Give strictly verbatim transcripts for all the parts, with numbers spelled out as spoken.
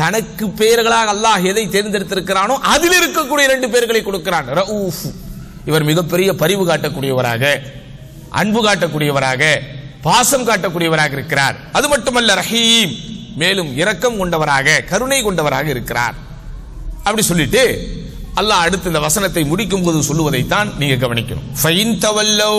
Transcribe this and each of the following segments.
தனக்கு பெயர்களாக அல்லாஹ் எதை தேர்ந்தெடுத்திருக்கிறானோ அதில் இருக்கக்கூடிய இரண்டு பெயர்களை கொடுக்கிறான். ரഊஃப், இவர் மிகப்பெரிய பரிவு காட்டக்கூடியவராக, அன்பு காட்டக்கூடியவராக, பாசம் காட்டக்கூடியவராக இருக்கிறார். அது மட்டுமல்ல, ரஹீம், மேலும் இரக்கம் கொண்டவராக, கருணை கொண்டவராக இருக்கிறார். அப்படி சொல்லிட்டு அல்லாஹ் அடுத்து இந்த வசனத்தை முடிக்கும் போது சொல்லுவதைத்தான் நீங்க கவனிக்கணும். ஃபைன் தவல்லௌ,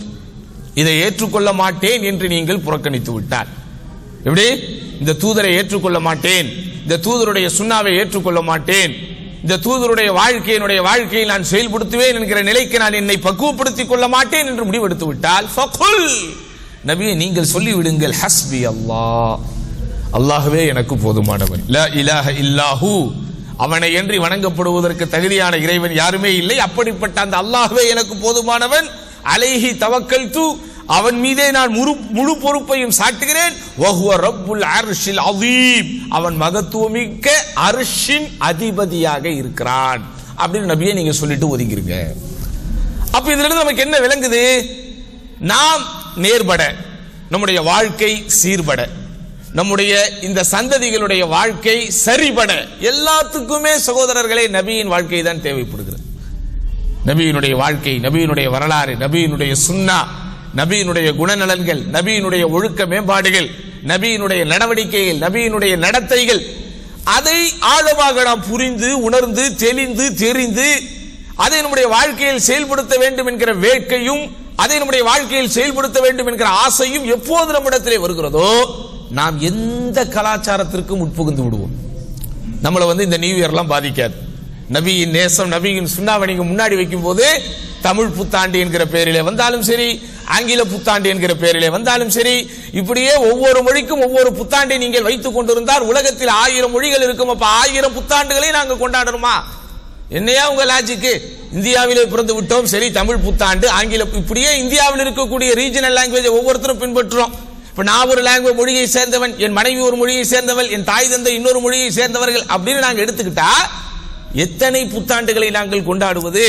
இதை ஏற்றுக்கொள்ள மாட்டேன் என்று நீங்கள் புறக்கணித்து விட்டால், எப்படி இந்த தூதரை ஏற்றுக்கொள்ள மாட்டேன், இந்த தூதருடைய சுன்னாவை ஏற்றுக்கொள்ள மாட்டேன், இந்த தூதருடைய வாழ்க்கையினுடைய வாழ்க்கையை நான் செயல்படுத்துவேன் என்கிற நிலைக்கு நான் என்னை பக்குவப்படுத்திக் கொள்ள மாட்டேன் என்று முடிவெடுத்து விட்டால், ஃபகுல், நபியே நீங்கள் சொல்லிவிடுங்கள், ஹஸ்பி அல்லாஹ், அல்லாஹ்வே எனக்கு போதுமானவன், லா இலாஹ இல்லாஹு, அவனை என்று வணங்கப்படுவதற்கு தகுதியான இறைவன் யாருமே இல்லை, அப்படிப்பட்ட அந்த அல்லாஹ்வே எனக்கு போதுமானவன், அலைஹி தவக்கல்து, அவன் மீதே நான் முழு பொறுப்பையும் சாட்டுகிறேன், வஹுவ ரப்புல் அர்ஷில் அதீம், அவன் மகத்துவமிக்க அர்ஷின் அதிபதியாக இருக்கிறான் அப்படின்னு நபியே நீங்க சொல்லிட்டு ஒதுங்கிருங்க. அப்ப இதுல இருந்து நமக்கு என்ன விளங்குது? நாம் நேர்பட, நம்முடைய வாழ்க்கை சீர்பட, நம்முடைய இந்த சந்ததிகளுடைய வாழ்க்கை சரிபட, எல்லாத்துக்குமே சகோதரர்களே நபியின் வாழ்க்கை தான் தேவைப்படுகிறது. நபியினுடைய வாழ்க்கை, நபியினுடைய வரலாறு, நபியினுடைய சுன்னா, நபியினுடைய குணநலன்கள், நபியினுடைய ஒழுக்க மேம்பாடுகள், நபியினுடைய நடவடிக்கைகள், நபியினுடைய நடத்தைகள், அதை ஆழமாக நாம் புரிந்து உணர்ந்து தெளிந்து தெரிந்து அதை நம்முடைய வாழ்க்கையில் செயல்படுத்த வேண்டும் என்கிற வேட்கையும், அதை நம்முடைய வாழ்க்கையில் செயல்படுத்த வேண்டும் என்கிற ஆசையும் எப்போது நம்மிடத்திலே வருகிறதோ நாம் எந்த கலாச்சாரத்திற்கும் உட்புகுந்து விடுவோம். நம்மளை வந்து இந்த நியூ இயர்லாம் பாதிக்காது. நபியின் நேசம், நபியின் சுன்னாவை நீங்க முன்னாடி வைக்கும் போது தமிழ் புத்தாண்டு என்கிற பெயரிலே வந்தாலும் சரி, ஆங்கில புத்தாண்டு என்கிற பெயரிலே வந்தாலும் சரி, இப்படியே ஒவ்வொரு மொழிக்கும் ஒவ்வொரு புத்தாண்டை நீங்கள் வைத்துக் கொண்டிருந்தால் உலகத்தில் ஆயிரம் மொழிகள் இருக்கும். அப்ப ஆயிரம் புத்தாண்டுகளை நாங்கள் கொண்டாடணுமா? என்னையா உங்க லாஜிக்கு? இந்தியாவிலே பிறந்து விட்டோம், சரி தமிழ் புத்தாண்டு, ஆங்கில, இப்படியே இந்தியாவில் இருக்கக்கூடிய ரீஜனல் லாங்குவேஜ் ஒவ்வொருத்தரும் பின்பற்றுறோம். இப்ப நான் ஒரு லாங்குவேஜ் மொழியை சேர்ந்தவன், என் மனைவி ஒரு மொழியை சேர்ந்தவள், என் தாய் தந்தை இன்னொரு மொழியை சேர்ந்தவர்கள் அப்படின்னு நாங்கள் எடுத்துக்கிட்டா எத்தனை புத்தாண்டுகளை நாங்கள் கொண்டாடுவது?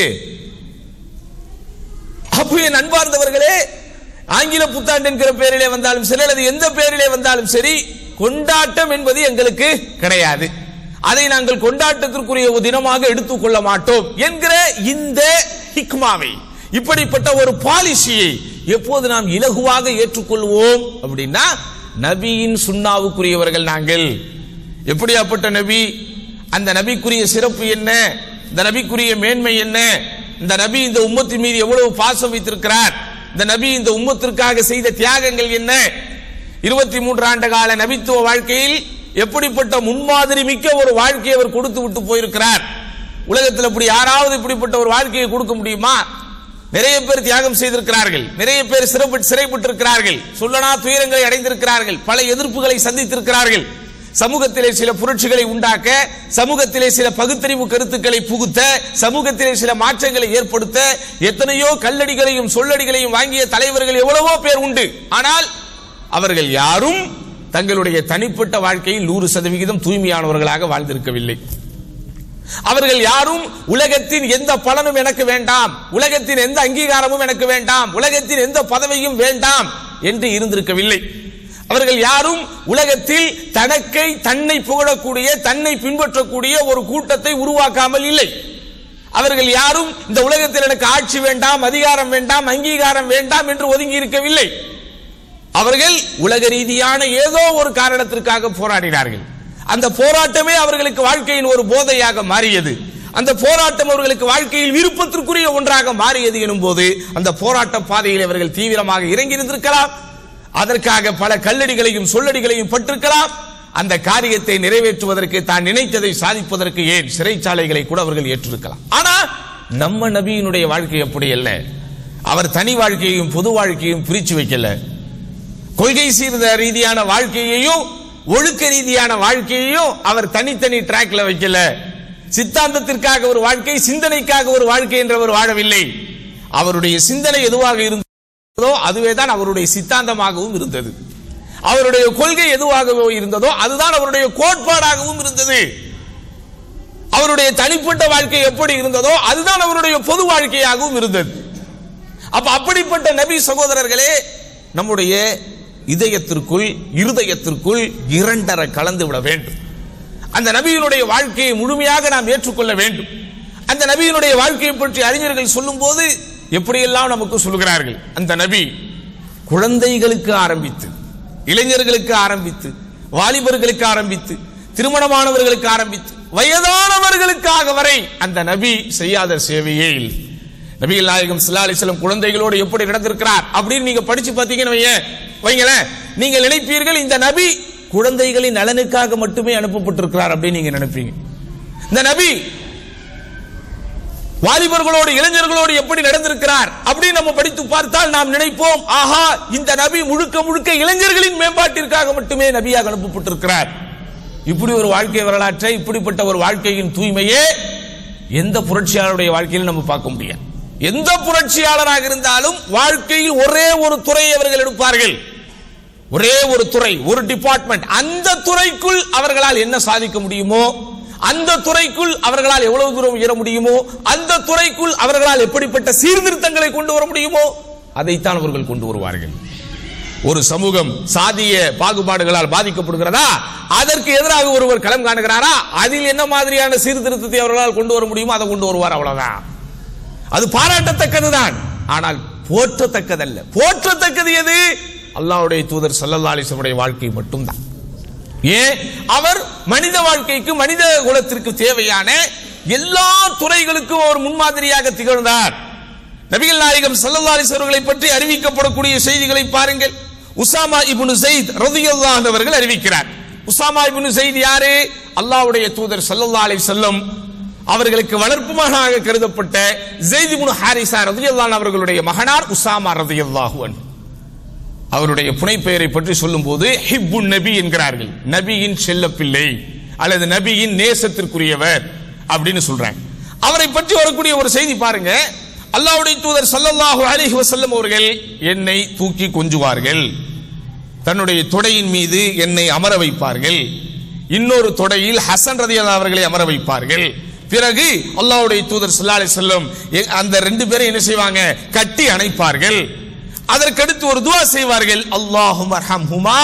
அப்போ என் அன்பார்ந்தவர்களே, ஆங்கில புத்தாண்டு என்கிற பெயரிலே வந்தாலும் சரி, அல்லது எந்த பெயரிலே வந்தாலும் சரி, கொண்டாட்டம் என்பது எங்களுக்கு கிடையாது. அதை நாங்கள் கொண்டாட்டத்திற்குரிய ஒரு தினமாக எடுத்துக்கொள்ள மாட்டோம் என்கிற இந்த ஹிக்மாவை, இப்படிப்பட்ட ஒரு பாலிசியை எப்போது நாம் இலகுவாக ஏற்றுக்கொள்வோம் அப்படின்னா, நபியின் சுன்னாவுக்குரியவர்கள் நாங்கள். எப்படியாப்பட்ட நபி, அந்த நபிக்குரிய சிறப்பு என்ன, இந்த நபிக்குரிய மேன்மை என்ன, இந்த நபி இந்த உம்மத்தின் மீது எவ்வளவு பாசம் வைத்திருக்கிறார், இந்த நபி இந்த உம்மத்திற்காக செய்த தியாகங்கள் என்ன, இருபத்தி மூன்று ஆண்டு கால நபித்துவ வாழ்க்கையில் எப்படிப்பட்ட முன்மாதிரி மிக்க ஒரு வாழ்க்கையை அவர் கொடுத்து விட்டு போயிருக்கிறார். உலகத்தில் இப்படி யாராவது இப்படிப்பட்ட ஒரு வாழ்க்கையை கொடுக்க முடியுமா? நிறைய பேர் தியாகம் செய்திருக்கிறார்கள், நிறைய பேர் சிறப்பு சிறைப்பட்டிருக்கிறார்கள், சொல்லனா துயரங்களை அடைந்திருக்கிறார்கள், பல எதிர்ப்புகளை சந்தித்திருக்கிறார்கள், சமூகத்திலே சில புரட்சிகளை உண்டாக்க, சமூகத்திலே சில பகுத்தறிவு கருத்துக்களை புகுத்த, சமூகத்திலே சில மாற்றங்களை ஏற்படுத்த எத்தனையோ கல்லடிகளையும் சொல்லடிகளையும் வாங்கிய தலைவர்கள் எவ்வளவோ பேர் உண்டு. ஆனால் அவர்கள் யாரும் தங்களுடைய தனிப்பட்ட வாழ்க்கையில் நூறு சதவிகிதம் தூய்மையானவர்களாக வாழ்ந்திருக்கவில்லை. அவர்கள் யாரும் உலகத்தின் எந்த பலனும் எனக்கு வேண்டாம், உலகத்தின் எந்த அங்கீகாரமும் எனக்கு வேண்டாம், உலகத்தின் எந்த பதவியும் வேண்டாம் என்று இருந்திருக்கவில்லை. அவர்கள் யாரும் உலகத்தில் தனக்கை தன்னை புகழக்கூடிய, தன்னை பின்பற்றக்கூடிய ஒரு கூட்டத்தை உருவாக்காமல் இல்லை. அவர்கள் யாரும் இந்த உலகத்தில் எனக்கு ஆட்சி வேண்டாம், அதிகாரம் வேண்டாம், அங்கீகாரம் வேண்டாம் என்று ஒதுங்கி இருக்கவில்லை. அவர்கள் உலக ரீதியான ஏதோ ஒரு காரணத்திற்காக போராடினார்கள். அந்த போராட்டமே அவர்களுக்கு வாழ்க்கையின் ஒரு போதையாக மாறியது. அந்த போராட்டம் அவர்களுக்கு வாழ்க்கையில் விருப்பத்திற்குரிய ஒன்றாக மாறியது எனும் போது அந்த போராட்ட பாதையில் அவர்கள் தீவிரமாக இறங்கி இருந்திருக்கலாம். அதற்காக பல கல்லடிகளையும் சொல்லடிகளையும் பட்டிருக்கலாம். அந்த காரியத்தை நிறைவேற்றுவதற்கு, தான் நினைத்ததை சாதிப்பதற்கு ஏன் சிறைச்சாலைகளை கூட அவர்கள் ஏற்றிருக்கலாம். ஆனா நம்ம நபியினுடைய வாழ்க்கை அப்படி அல்ல. அவர் தனி வாழ்க்கையையும் பொது வாழ்க்கையும் பிரிச்சு வைக்கல. கொள்கை சீர்த ரீதியான வாழ்க்கையையும் ஒழுக்க ரீதியான வாழ்க்கையையும் அவர் தனித்தனி டிராக்ல வைக்கல. சித்தாந்தத்திற்காக ஒரு வாழ்க்கை, சிந்தனைக்காக ஒரு வாழ்க்கை என்றவர் வாழவில்லை. அவருடைய சிந்தனை எதுவாக இருந்ததோ அதுவேதான் அவருடைய சித்தாந்தமாகவும் இருந்தது. அவருடைய கொள்கை எதுவாக இருந்ததோ அதுதான் அவருடைய கோட்பாடாகவும் இருந்தது. அவருடைய தனிப்பட்ட வாழ்க்கை எப்படி இருந்ததோ அதுதான் அவருடைய பொது வாழ்க்கையாகவும் இருந்தது. அப்ப அப்படிப்பட்ட நபி சகோதரர்களே, நம்முடைய இதயத்திற்குள் இருதயத்திற்குள் இரண்டரை கலந்து விட வேண்டும். அந்த நபியினுடைய வாழ்க்கையை முழுமையாக நாம் ஏற்றுக்கொள்ள வேண்டும். அந்த நபியினுடைய வாழ்க்கையை பற்றி அறிஞர்கள் சொல்லும் போது எப்படியெல்லாம் நமக்கு சொல்கிறார்கள். அந்த நபி குழந்தைகளுக்கு ஆரம்பித்து, இளைஞர்களுக்கு ஆரம்பித்து, வாலிபர்களுக்கு ஆரம்பித்து, திருமணமானவர்களுக்கு ஆரம்பித்து, வயதானவர்களுக்காக வரை அந்த நபி செய்யாத சேவையே இல்லை. நபிகள் நாயகம் ஸல்லல்லாஹு அலைஹி வஸல்லம் குழந்தைகளோடு எப்படி நடந்திருக்கிறார் அப்படின்னு நீங்க படிச்சு பார்த்தீங்கன்னு வைங்களேன், நீங்கள் நினைப்பீர்கள் இந்த நபி குழந்தைகளின் நலனுக்காக மட்டுமே அனுப்பப்பட்டிருக்கிறார் அப்படின்னு நீங்க நினைப்பீங்க. இந்த நபி வாலிபர்களோடு இளைஞர்களோடு எப்படி நடந்திருக்கிறார் அப்படின்னு நம்ம படித்து பார்த்தால் நாம் நினைப்போம், ஆஹா, இந்த நபி முழுக்க முழுக்க இளைஞர்களின் மேம்பாட்டிற்காக மட்டுமே நபியாக அனுப்பப்பட்டிருக்கிறார். இப்படி ஒரு வாழ்க்கை வரலாற்றை, இப்படிப்பட்ட ஒரு வாழ்க்கையின் தூய்மையே எந்த புரட்சியாளருடைய வாழ்க்கையில் நம்ம பார்க்க முடியாது. எந்த புரட்சியாளராக இருந்தாலும் வாழ்க்கையில் ஒரே ஒரு துறையை அவர்கள் எடுப்பார்கள். ஒரே ஒரு துறை, ஒரு டிபார்ட்மெண்ட். அந்த துறைக்குள் அவர்களால் என்ன சாதிக்க முடியுமோ, அந்த துறைக்குள் அவர்களால் எவ்வளவு தூரம் உயர முடியுமோ, அந்த துறைக்குள் அவர்களால் எப்படிப்பட்ட சீர்திருத்தங்களை கொண்டு வர முடியுமோ அதைத்தான் அவர்கள் கொண்டு வருவார்கள். ஒரு சமூகம் சாதிய பாகுபாடுகளால் பாதிக்கப்படுகிறதா, அதற்கு எதிராக ஒருவர் களம் காணுகிறாரா, அதில் என்ன மாதிரியான சீர்திருத்தத்தை அவர்களால் கொண்டு வர முடியுமோ அதை கொண்டு வருவார். அவ்வளவுதான். அது பாராட்டத்தக்கதுதான், ஆனால் போற்றத்தக்கதல்ல. போற்றத்தக்கது எது? அல்லாஹ்வுடைய தூதர் ஸல்லல்லாஹு அலைஹி வஸல்லம் வாழ்க்கை மட்டும்தான். ஏன்? அவர் மனித வாழ்க்கைக்கு, மனித குலத்திற்கு தேவையான எல்லா துறைகளுக்கும் அவர் முன்மாதிரியாக திகழ்ந்தார். நபிகள் நாயகம் ஸல்லல்லாஹு அலைஹி வஸல்லம் பற்றி அறிவிக்கப்படக்கூடிய செய்திகளை பாருங்கள். உசாமா இப்னு ஸைத் ரலியல்லாஹு அன்ஹு அவர்கள் அறிவிக்கிறார். உசாமா இப்னு ஸைத் யாரு? அல்லாஹ்வுடைய தூதர் ஸல்லல்லாஹு அலைஹி வஸல்லம் அவர்களுக்கு வளர்ப்பு மகனாக கருதப்பட்ட ஸைத் இப்னு ஹாரிஸா ரலியல்லாஹு அன்ஹு அவர்களுடைய மகனார் உசாமா ரலியல்லாஹு அன்ஹு. அவருடைய புனைப்பெயரை பற்றி சொல்லும் போது ஹிப்புன் நபி என்கிறார்கள். நபியின் செல்ல பிள்ளை அல்லது நபியின் நேசத்திற்குரியவர் அப்படின்னு சொல்றாங்க. அவரை பற்றி வரக்கூடிய ஒரு செய்தி பாருங்க. அல்லாஹ்வுடைய தூதர் ஸல்லல்லாஹு அலைஹி வஸல்லம் அவர்கள் என்னை தூக்கி கொஞ்சுவார்கள், தன்னுடைய தொடையின் மீது என்னை அமர வைப்பார்கள், இன்னொரு தொடையில் ஹசன் ரலியல்லாஹு அவர்களை அமர வைப்பார்கள். பிறகு அல்லாஹ்வுடைய தூதர் ஸல்லல்லாஹு அலைஹி வஸல்லம் அந்த ரெண்டு பேரை என்ன செய்வாங்க? கட்டி அணைப்பார்கள். அதற்கடுத்து ஒரு துஆ செய்வார்கள், அல்லாஹும்ம அர்ஹம்ஹுமா,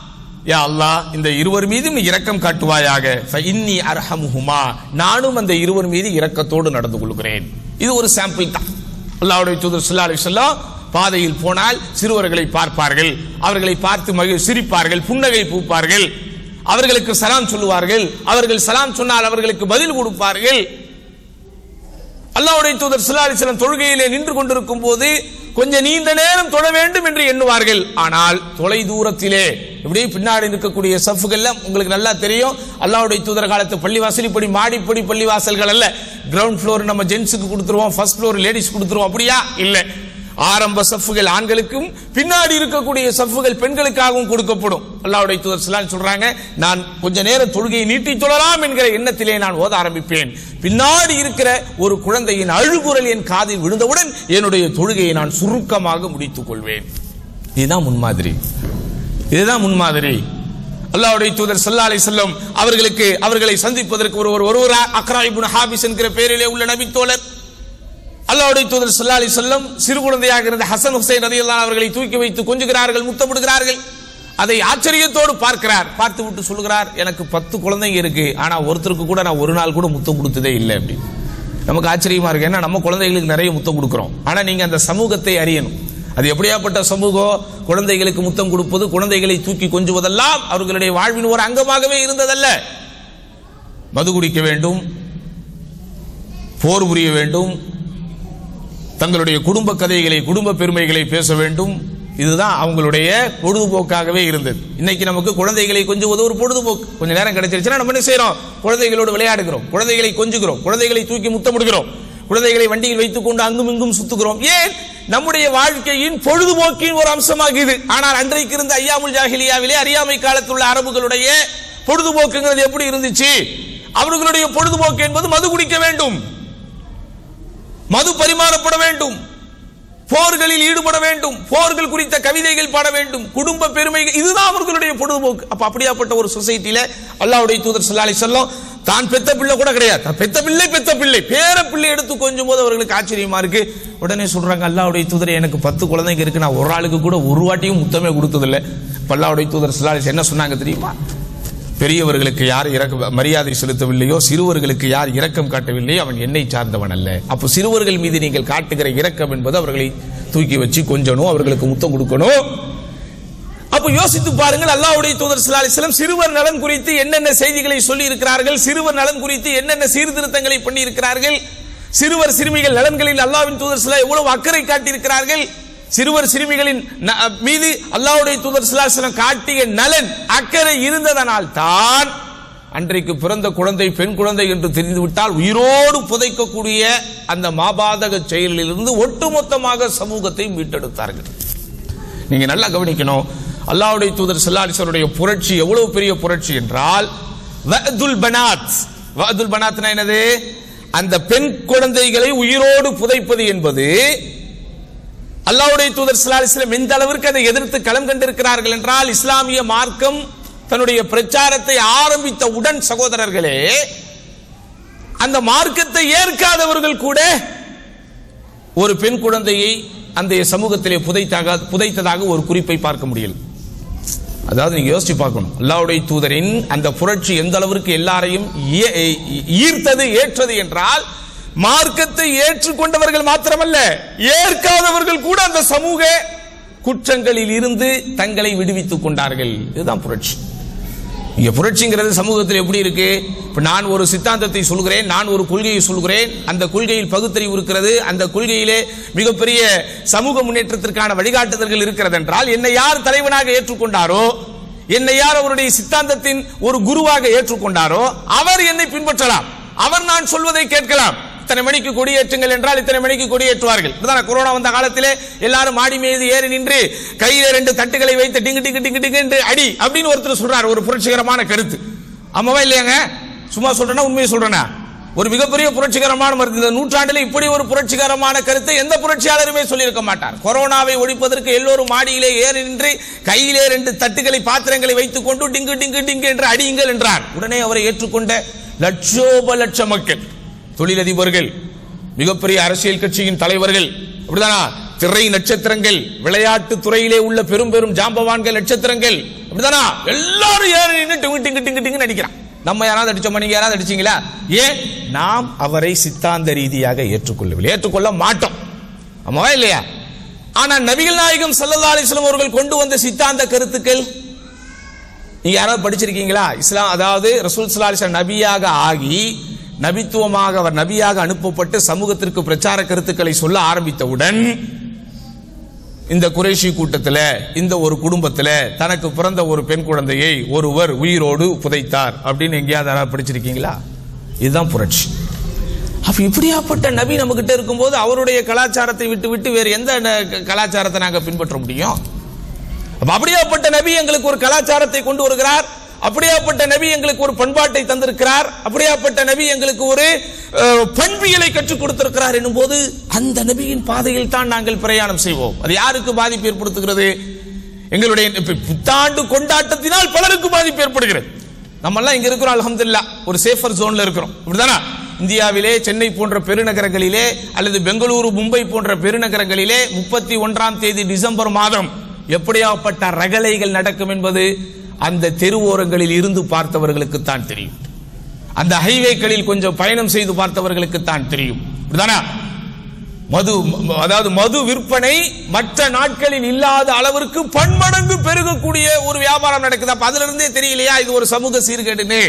யா அல்லாஹ் இந்த இருவர் மீதும் இரக்கம் காட்டுவாயாக, ஃபஇன்னி அர்ஹமுஹுமா, நானும் அந்த இருவர் மீது இரக்கத்தோடு நடந்து கொள்கிறேன். இது ஒரு சாம்பிள் தான். அல்லாஹ்வுடைய தூதர் ஸல்லல்லாஹு அலைஹி வஸல்லம் பாதையில் போனால் சிறுவர்களை பார்ப்பார்கள், அவர்களை பார்த்து மகிழ் சிரிப்பார்கள், புன்னகை பூப்பார்கள், அவர்களுக்கு சலாம் சொல்லுவார்கள், அவர்கள் சலாம் சொன்னால் அவர்களுக்கு பதில் கொடுப்பார்கள். அல்லாஹ்வுடைய தூதர் ஸல்லல்லாஹு அலைஹி வஸல்லம் தொழுகையிலே நின்று கொண்டிருக்கும் போது கொஞ்சம் நீண்ட நேரம் தொழ வேண்டும் என்று எண்ணுவார்கள். ஆனால் தொலை தூரத்திலே இப்படி பின்னாடி இருக்கக்கூடிய சஃப்கள்ல உங்களுக்கு நல்லா தெரியும், அல்லாஹ்வுடைய தூதர் காலத்து பள்ளிவாசல் இப்படி மாடிப்படி பள்ளிவாசல்கள் அல்ல. கிரவுண்ட் ஃப்ளோர் நம்ம ஜென்ஸுக்கு கொடுத்துருவோம், ஃபர்ஸ்ட் ஃப்ளோர் லேடிஸ் கொடுத்துருவோம், அப்படியா? இல்ல. ஆரம்ப சஃப்கள் ஆண்களுக்கும், பின்னாடி இருக்கக்கூடிய சஃப்கள் பெண்களுக்காகவும் கொடுக்கப்படும். அல்லாஹ்வுடைய தூதர் ஸல்லல்லாஹு அலைஹி வஸல்லம் சொல்றாங்க, நான் கொஞ்ச நேரம் தொழுகையை நீட்டி தொழலாம் என்கிற எண்ணத்திலே நான் ஓத ஆரம்பிப்பேன். பின்னாடி இருக்கிற ஒரு குழந்தையின் அழுகுரல் என் காதில் விழுந்தவுடன் என்னுடைய தொழுகையை நான் சுருக்கமாக முடித்துக் கொள்வேன். இதுதான் முன்மாதிரி. இதுதான் முன்மாதிரி. அல்லாஹ்வுடைய தூதர் ஸல்லல்லாஹு அலைஹி வஸல்லம் அவர்களுக்கு அவர்களை சந்திப்பதற்கு ஒருவர் ஒருவர் அக்ரா இப்னு ஹாபிஸ் என்கிற பெயரிலே உள்ள நபி தோழர் அல்லாஹ்வுடைய தூதர் ஸல்லல்லாஹு அலைஹி வஸல்லம் சிறு குழந்தையாக இருந்த ஹசன் ஹுசைன் ரலியல்லாஹு அன்ஹு அவர்களை தூக்கி வைத்து கொஞ்சுகிறார்கள், முத்தமிடுகிறார்கள். அதை ஆச்சரியத்தோடு பார்க்கிறார். பார்த்து விட்டு சொல்கிறார், எனக்கு பத்து குழந்தைங்க இருக்கு, ஆனா ஒருத்தருக்கு கூட நான் ஒரு நாள் கூட முத்தம் கொடுத்ததே இல்லை அப்படி. நமக்கு ஆச்சரியமா இருக்கு, ஏன்னா நம்ம குழந்தைகளுக்கு நிறைய முத்தம் கொடுக்கிறோம். ஆனா நீங்க அந்த சமூகத்தை அறியணும். அது எப்படியாப்பட்ட சமூகம்? குழந்தைகளுக்கு முத்தம் கொடுப்பது, குழந்தைகளை தூக்கி கொஞ்சுவதெல்லாம் அவர்களுடைய வாழ்வின் ஒரு அங்கமாகவே இருந்ததல்ல. மது குடிக்க வேண்டும், போர் புரிய வேண்டும், தங்களுடைய குடும்ப கதைகளை, குடும்ப பெருமைகளை பேச வேண்டும். இதுதான் அவங்களுடைய பொழுதுபோக்காகவே இருந்தது. இன்னைக்கு நமக்கு குழந்தைகளை கொஞ்சுவது ஒரு பொழுதுபோக்கு. கொஞ்ச நேரம் கிடைச்சிருச்சுன்னா நம்ம என்ன செய்யறோம்? குழந்தைகளோடு விளையாடுகிறோம், குழந்தைகளை கொஞ்சுகிறோம், குழந்தைகளை தூக்கி முத்தமிடுகிறோம், குழந்தைகளை வண்டியில் வைத்துக் கொண்டு அங்கும் இங்கும் சுத்துகிறோம். ஏன்? நம்முடைய வாழ்க்கையின் பொழுதுபோக்கின் ஒரு அம்சமாக இது. ஆனால் அன்றைக்கு இருந்த ஐயாமுல் ஜாஹிலியாவிலே, அறியாமை காலத்தில் உள்ள அரபுகளுடைய பொழுதுபோக்குங்கிறது எப்படி இருந்துச்சு? அவர்களுடைய பொழுதுபோக்கு என்பது மது குடிக்க வேண்டும், மது பரிமாறப்பட வேண்டும், போர்களில் ஈடுபட வேண்டும், போர்கள் குறித்த கவிதைகள் பாட வேண்டும், குடும்ப பெருமைகள், இதுதான் அவர்களுடைய பொழுதுபோக்கு. அப்ப அப்படியாப்பட்ட ஒரு சொசைட்டில அல்லாஹ்வுடைய தூதர் ஸல்லல்லாஹு அலைஹி வஸல்லம் தான் பெத்த பிள்ளை கூட கிடையாது, பெத்த பிள்ளை பெத்த பிள்ளை பேர பிள்ளை எடுத்து கொஞ்சம் போது அவர்களுக்கு ஆச்சரியமா இருக்கு. உடனே சொல்றாங்க, அல்லாஹ்வுடைய தூதர் எனக்கு பத்து குழந்தைங்க இருக்கு, நான் ஒரு ஆளுக்கு கூட ஒரு வாட்டியும் முத்தமே கொடுத்ததில்லை. அல்லாஹ்வுடைய தூதர் ஸல்லல்லாஹு அலைஹி வஸல்லம் என்ன சொன்னாங்க தெரியுமா? பெரியவர்களுக்கு யார் இரக்க மரியாதை செலுத்தவில்லையோ, சிறுவர்களுக்கு யார் இரக்கம் காட்டவில்லையோ அவன் என்னை சார்ந்தவன் அல்ல. அப்போ சிறுவர்கள் மீது நீங்கள் காட்டுகிற இரக்கம் என்பது அவர்களை தூக்கி வச்சு கொஞ்சணும், அவர்களுக்கு முத்தம் கொடுக்கணும். அப்ப யோசித்து பாருங்கள், அல்லாஹ்வுடைய தூதர் ஸல்லல்லாஹு அலைஹி வஸல்லம் சிறுவர் நலன் குறித்து என்னென்ன செய்திகளை சொல்லி இருக்கிறார்கள், சிறுவர் நலன் குறித்து என்னென்ன சீர்திருத்தங்களை பண்ணி இருக்கிறார்கள், சிறுவர் சிறுமிகள் நலன்களில் அல்லாஹ்வின் தூதர் ஸல்லல்லாஹு எவ்வளவு அக்கறை காட்டியிருக்கிறார்கள், சிறுவர் சிறுமிகளின் மீது அல்லாஹ்வுடைய தூதர் ஸல்லல்லாஹு அலைஹி வஸல்லம் காட்டிய நலன் அக்கறை இருந்ததனால் தான் அன்றைக்கு பிறந்த குழந்தை பெண் குழந்தை என்று தெரிந்துவிட்டால் உயிரோடு புதைக்கக்கூடிய அந்த மாபாதக செயலிலிருந்து ஒட்டுமொத்தமாக சமூகத்தை மீட்டெடுத்தார்கள். நீங்க நல்லா கவனிக்கணும், அல்லாஹ்வுடைய தூதர் ஸல்லல்லாஹு அலைஹி வஸல்லம் புரட்சி எவ்வளவு பெரிய புரட்சி என்றால், வஅதுல் பனாத். வஅதுல் பனாத்னா என்னது? அந்த பெண் குழந்தைகளை உயிரோடு புதைப்பது என்பது அல்லாஹ்வுடைய தூதர் ஸல்லல்லாஹு அலைஹி வஸல்லம் எந்த அளவிற்கு அதை எதிர்த்து களம் கண்டிருக்கிறார்கள் என்றால், இஸ்லாமிய மார்க்கம் தன்னுடைய பிரச்சாரத்தை ஆரம்பித்த உடன் சகோதரர்களே, அந்த மார்க்கத்தை ஏற்காதவர்கள் கூட ஒரு பெண் குழந்தையை அந்த சமூகத்திலே புதைத்தாக புதைத்ததாக ஒரு குறிப்பை பார்க்க முடியல. அதாவது நீங்க யோசிச்சு பார்க்கணும், அல்லாஹ்வுடைய தூதரின் அந்த புரட்சி எந்த அளவிற்கு எல்லாரையும் ஈர்த்தது, ஏற்றது என்றால், மார்க்கத்தை ஏற்றுக்கொண்டவர்கள் மாத்திரமல்ல, ஏற்காதவர்கள் கூட அந்த சமூக குற்றங்களில் இருந்து தங்களை விடுவித்துக் கொண்டார்கள். இதுதான் புரட்சி. இங்க புரட்சிங்கிறது சமூகத்தில் எப்படி இருக்கு? இப்ப நான் ஒரு சித்தாந்தத்தை சொல்கிறேன், நான் ஒரு கொள்கையை சொல்கிறேன், அந்த கொள்கையில் பகுத்தறிவு இருக்கிறது, அந்த கொள்கையிலே மிகப்பெரிய சமூக முன்னேற்றத்திற்கான வழிகாட்டுதல்கள் இருக்கிறது என்றால், என்னை யார் தலைவனாக ஏற்றுக்கொண்டாரோ, என்னை யார் அவருடைய சித்தாந்தத்தின் ஒரு குருவாக ஏற்றுக்கொண்டாரோ அவர் என்னை பின்பற்றலாம், அவர் நான் சொல்வதை கேட்கலாம். இத்தனை மணிக்கு கொடியேற்றுங்கள் என்றால் இத்தனை மணிக்கு கொடியேற்றுவார்கள். கொரோனா வந்த காலத்திலே எல்லாரும் மாடி மீது ஏறி நின்று கையில ரெண்டு தட்டுகளை வைத்து டிங்கு டிங்கு டிங்கு டிங்கு என்று அடி அப்படின்னு ஒருத்தர் சொல்றார். ஒரு புரட்சிகரமான கருத்து. ஆமாவா இல்லையாங்க? சும்மா சொல்றேன்னா உண்மையை சொல்றேன்னா? ஒரு மிகப்பெரிய புரட்சிகரமான மருந்து. இந்த நூற்றாண்டில் இப்படி ஒரு புரட்சிகரமான கருத்தை எந்த புரட்சியாளருமே சொல்லியிருக்க மாட்டார். கொரோனாவை ஒழிப்பதற்கு எல்லோரும் மாடியிலே ஏறி நின்று கையிலே ரெண்டு தட்டுகளை பாத்திரங்களை வைத்துக் கொண்டு டிங்கு டிங்கு டிங்கு என்று அடியுங்கள் என்றார். உடனே அவரை ஏற்றுக்கொண்ட லட்சோப லட்ச மக்கள், தொழிலதிபர்கள், மிகப்பெரிய அரசியல் கட்சியின் தலைவர்கள், அப்படிதானா, திரை நட்சத்திரங்கள், விளையாட்டு துறையிலே உள்ள பெரும் பெரும் ஜாம்பவான்கள் நட்சத்திரங்கள், அப்படிதானா, எல்லாரும் ஏறி நின்று டிங்கு டிங்கு டிங்கு டிங்கு அடிக்கிறான். நம்ம யாராவது அடிச்சோமா? நீங்க யாராவது அடிச்சீங்களா? ஏன்? நாம் அவரை சித்தாந்த ரீதியாக ஏற்றுக்கொள்ளவில்லை, ஏற்றுக்கொள்ள மாட்டோம். ஆமாவா இல்லையா? ஆனா நபிகள் நாயகம் ஸல்லல்லாஹு அலைஹி வஸல்லம் அவர்கள் கொண்டு வந்த சித்தாந்த கருத்துக்கள் நீங்க யாராவது படிச்சிருக்கீங்களா? இஸ்லாம், அதாவது ரசூல் ஸல்லல்லாஹு அலைஹி வஸல்லம் நபியாக ஆகி நபித்துவமாக அவர் நபியாக அனுப்பப்பட்டு சமூகத்திற்கு பிரச்சார கருத்துக்களை சொல்ல ஆரம்பித்தவுடன் இந்த குறைஷி கூட்டத்தில் இந்த ஒரு குடும்பத்தில் தனக்கு பிறந்த ஒரு பெண் குழந்தையை ஒருவர் உயிரோடு புதைத்தார் அப்படின்னு எங்கேயாவது படிச்சிருக்கீங்களா? இதுதான் புரட்சி. அப்ப இப்படியாப்பட்ட நபி நம்ம கிட்ட இருக்கும்போது அவருடைய கலாச்சாரத்தை விட்டு விட்டு வேறு எந்த கலாச்சாரத்தை நாங்கள் பின்பற்ற முடியும்? அப்ப அப்படியாப்பட்ட நபி எங்களுக்கு ஒரு கலாச்சாரத்தை கொண்டு வருகிறார், அப்படியாப்பட்ட நபி எங்களுக்கு ஒரு பண்பாட்டை தந்திருக்கிறார், அப்படியாப்பட்ட நபி எங்களுக்கு ஒரு பண்பியலை கற்றுக் கொடுத்திருக்கிறார் என்னும் போது அந்த நபியின் பாதையில் தான் நாங்கள் பிரயாணம் செய்வோம். அது யாருக்கு பாதிப்பு ஏற்படுத்துகிறது? எங்களுடைய புத்தாண்டு கொண்டாட்டத்தினால் பலருக்கு பாதிப்பு ஏற்படுகிறது. நம்ம எல்லாம் இங்க இருக்கிறோம், அல்ஹம்துலில்லாஹ், ஒரு சேஃபர் ஜோன்ல இருக்கிறோம், இப்படிதானா? இந்தியாவிலே சென்னை போன்ற பெருநகரங்களிலே அல்லது பெங்களூரு, மும்பை போன்ற பெருநகரங்களிலே முப்பத்தி ஒன்றாம் தேதி டிசம்பர் மாதம் எப்படியாப்பட்ட ரகளைகள் நடக்கும் என்பது அந்த தெருவோரங்களில் இருந்து பார்த்தவர்களுக்கு தான் தெரியும். அந்த ஹைவேக்களில் கொஞ்சம் பயணம் செய்து பார்த்தவர்களுக்கு தான் தெரியும். மது, அதாவது மது விற்பனை மற்ற நாட்களில் இல்லாத அளவிற்கு பன்மடங்கு பெருகக்கூடிய ஒரு வியாபாரம் நடக்குது. அப்ப அதுல இருந்தே தெரியலையா இது ஒரு சமூக சீர்கேடுன்னு?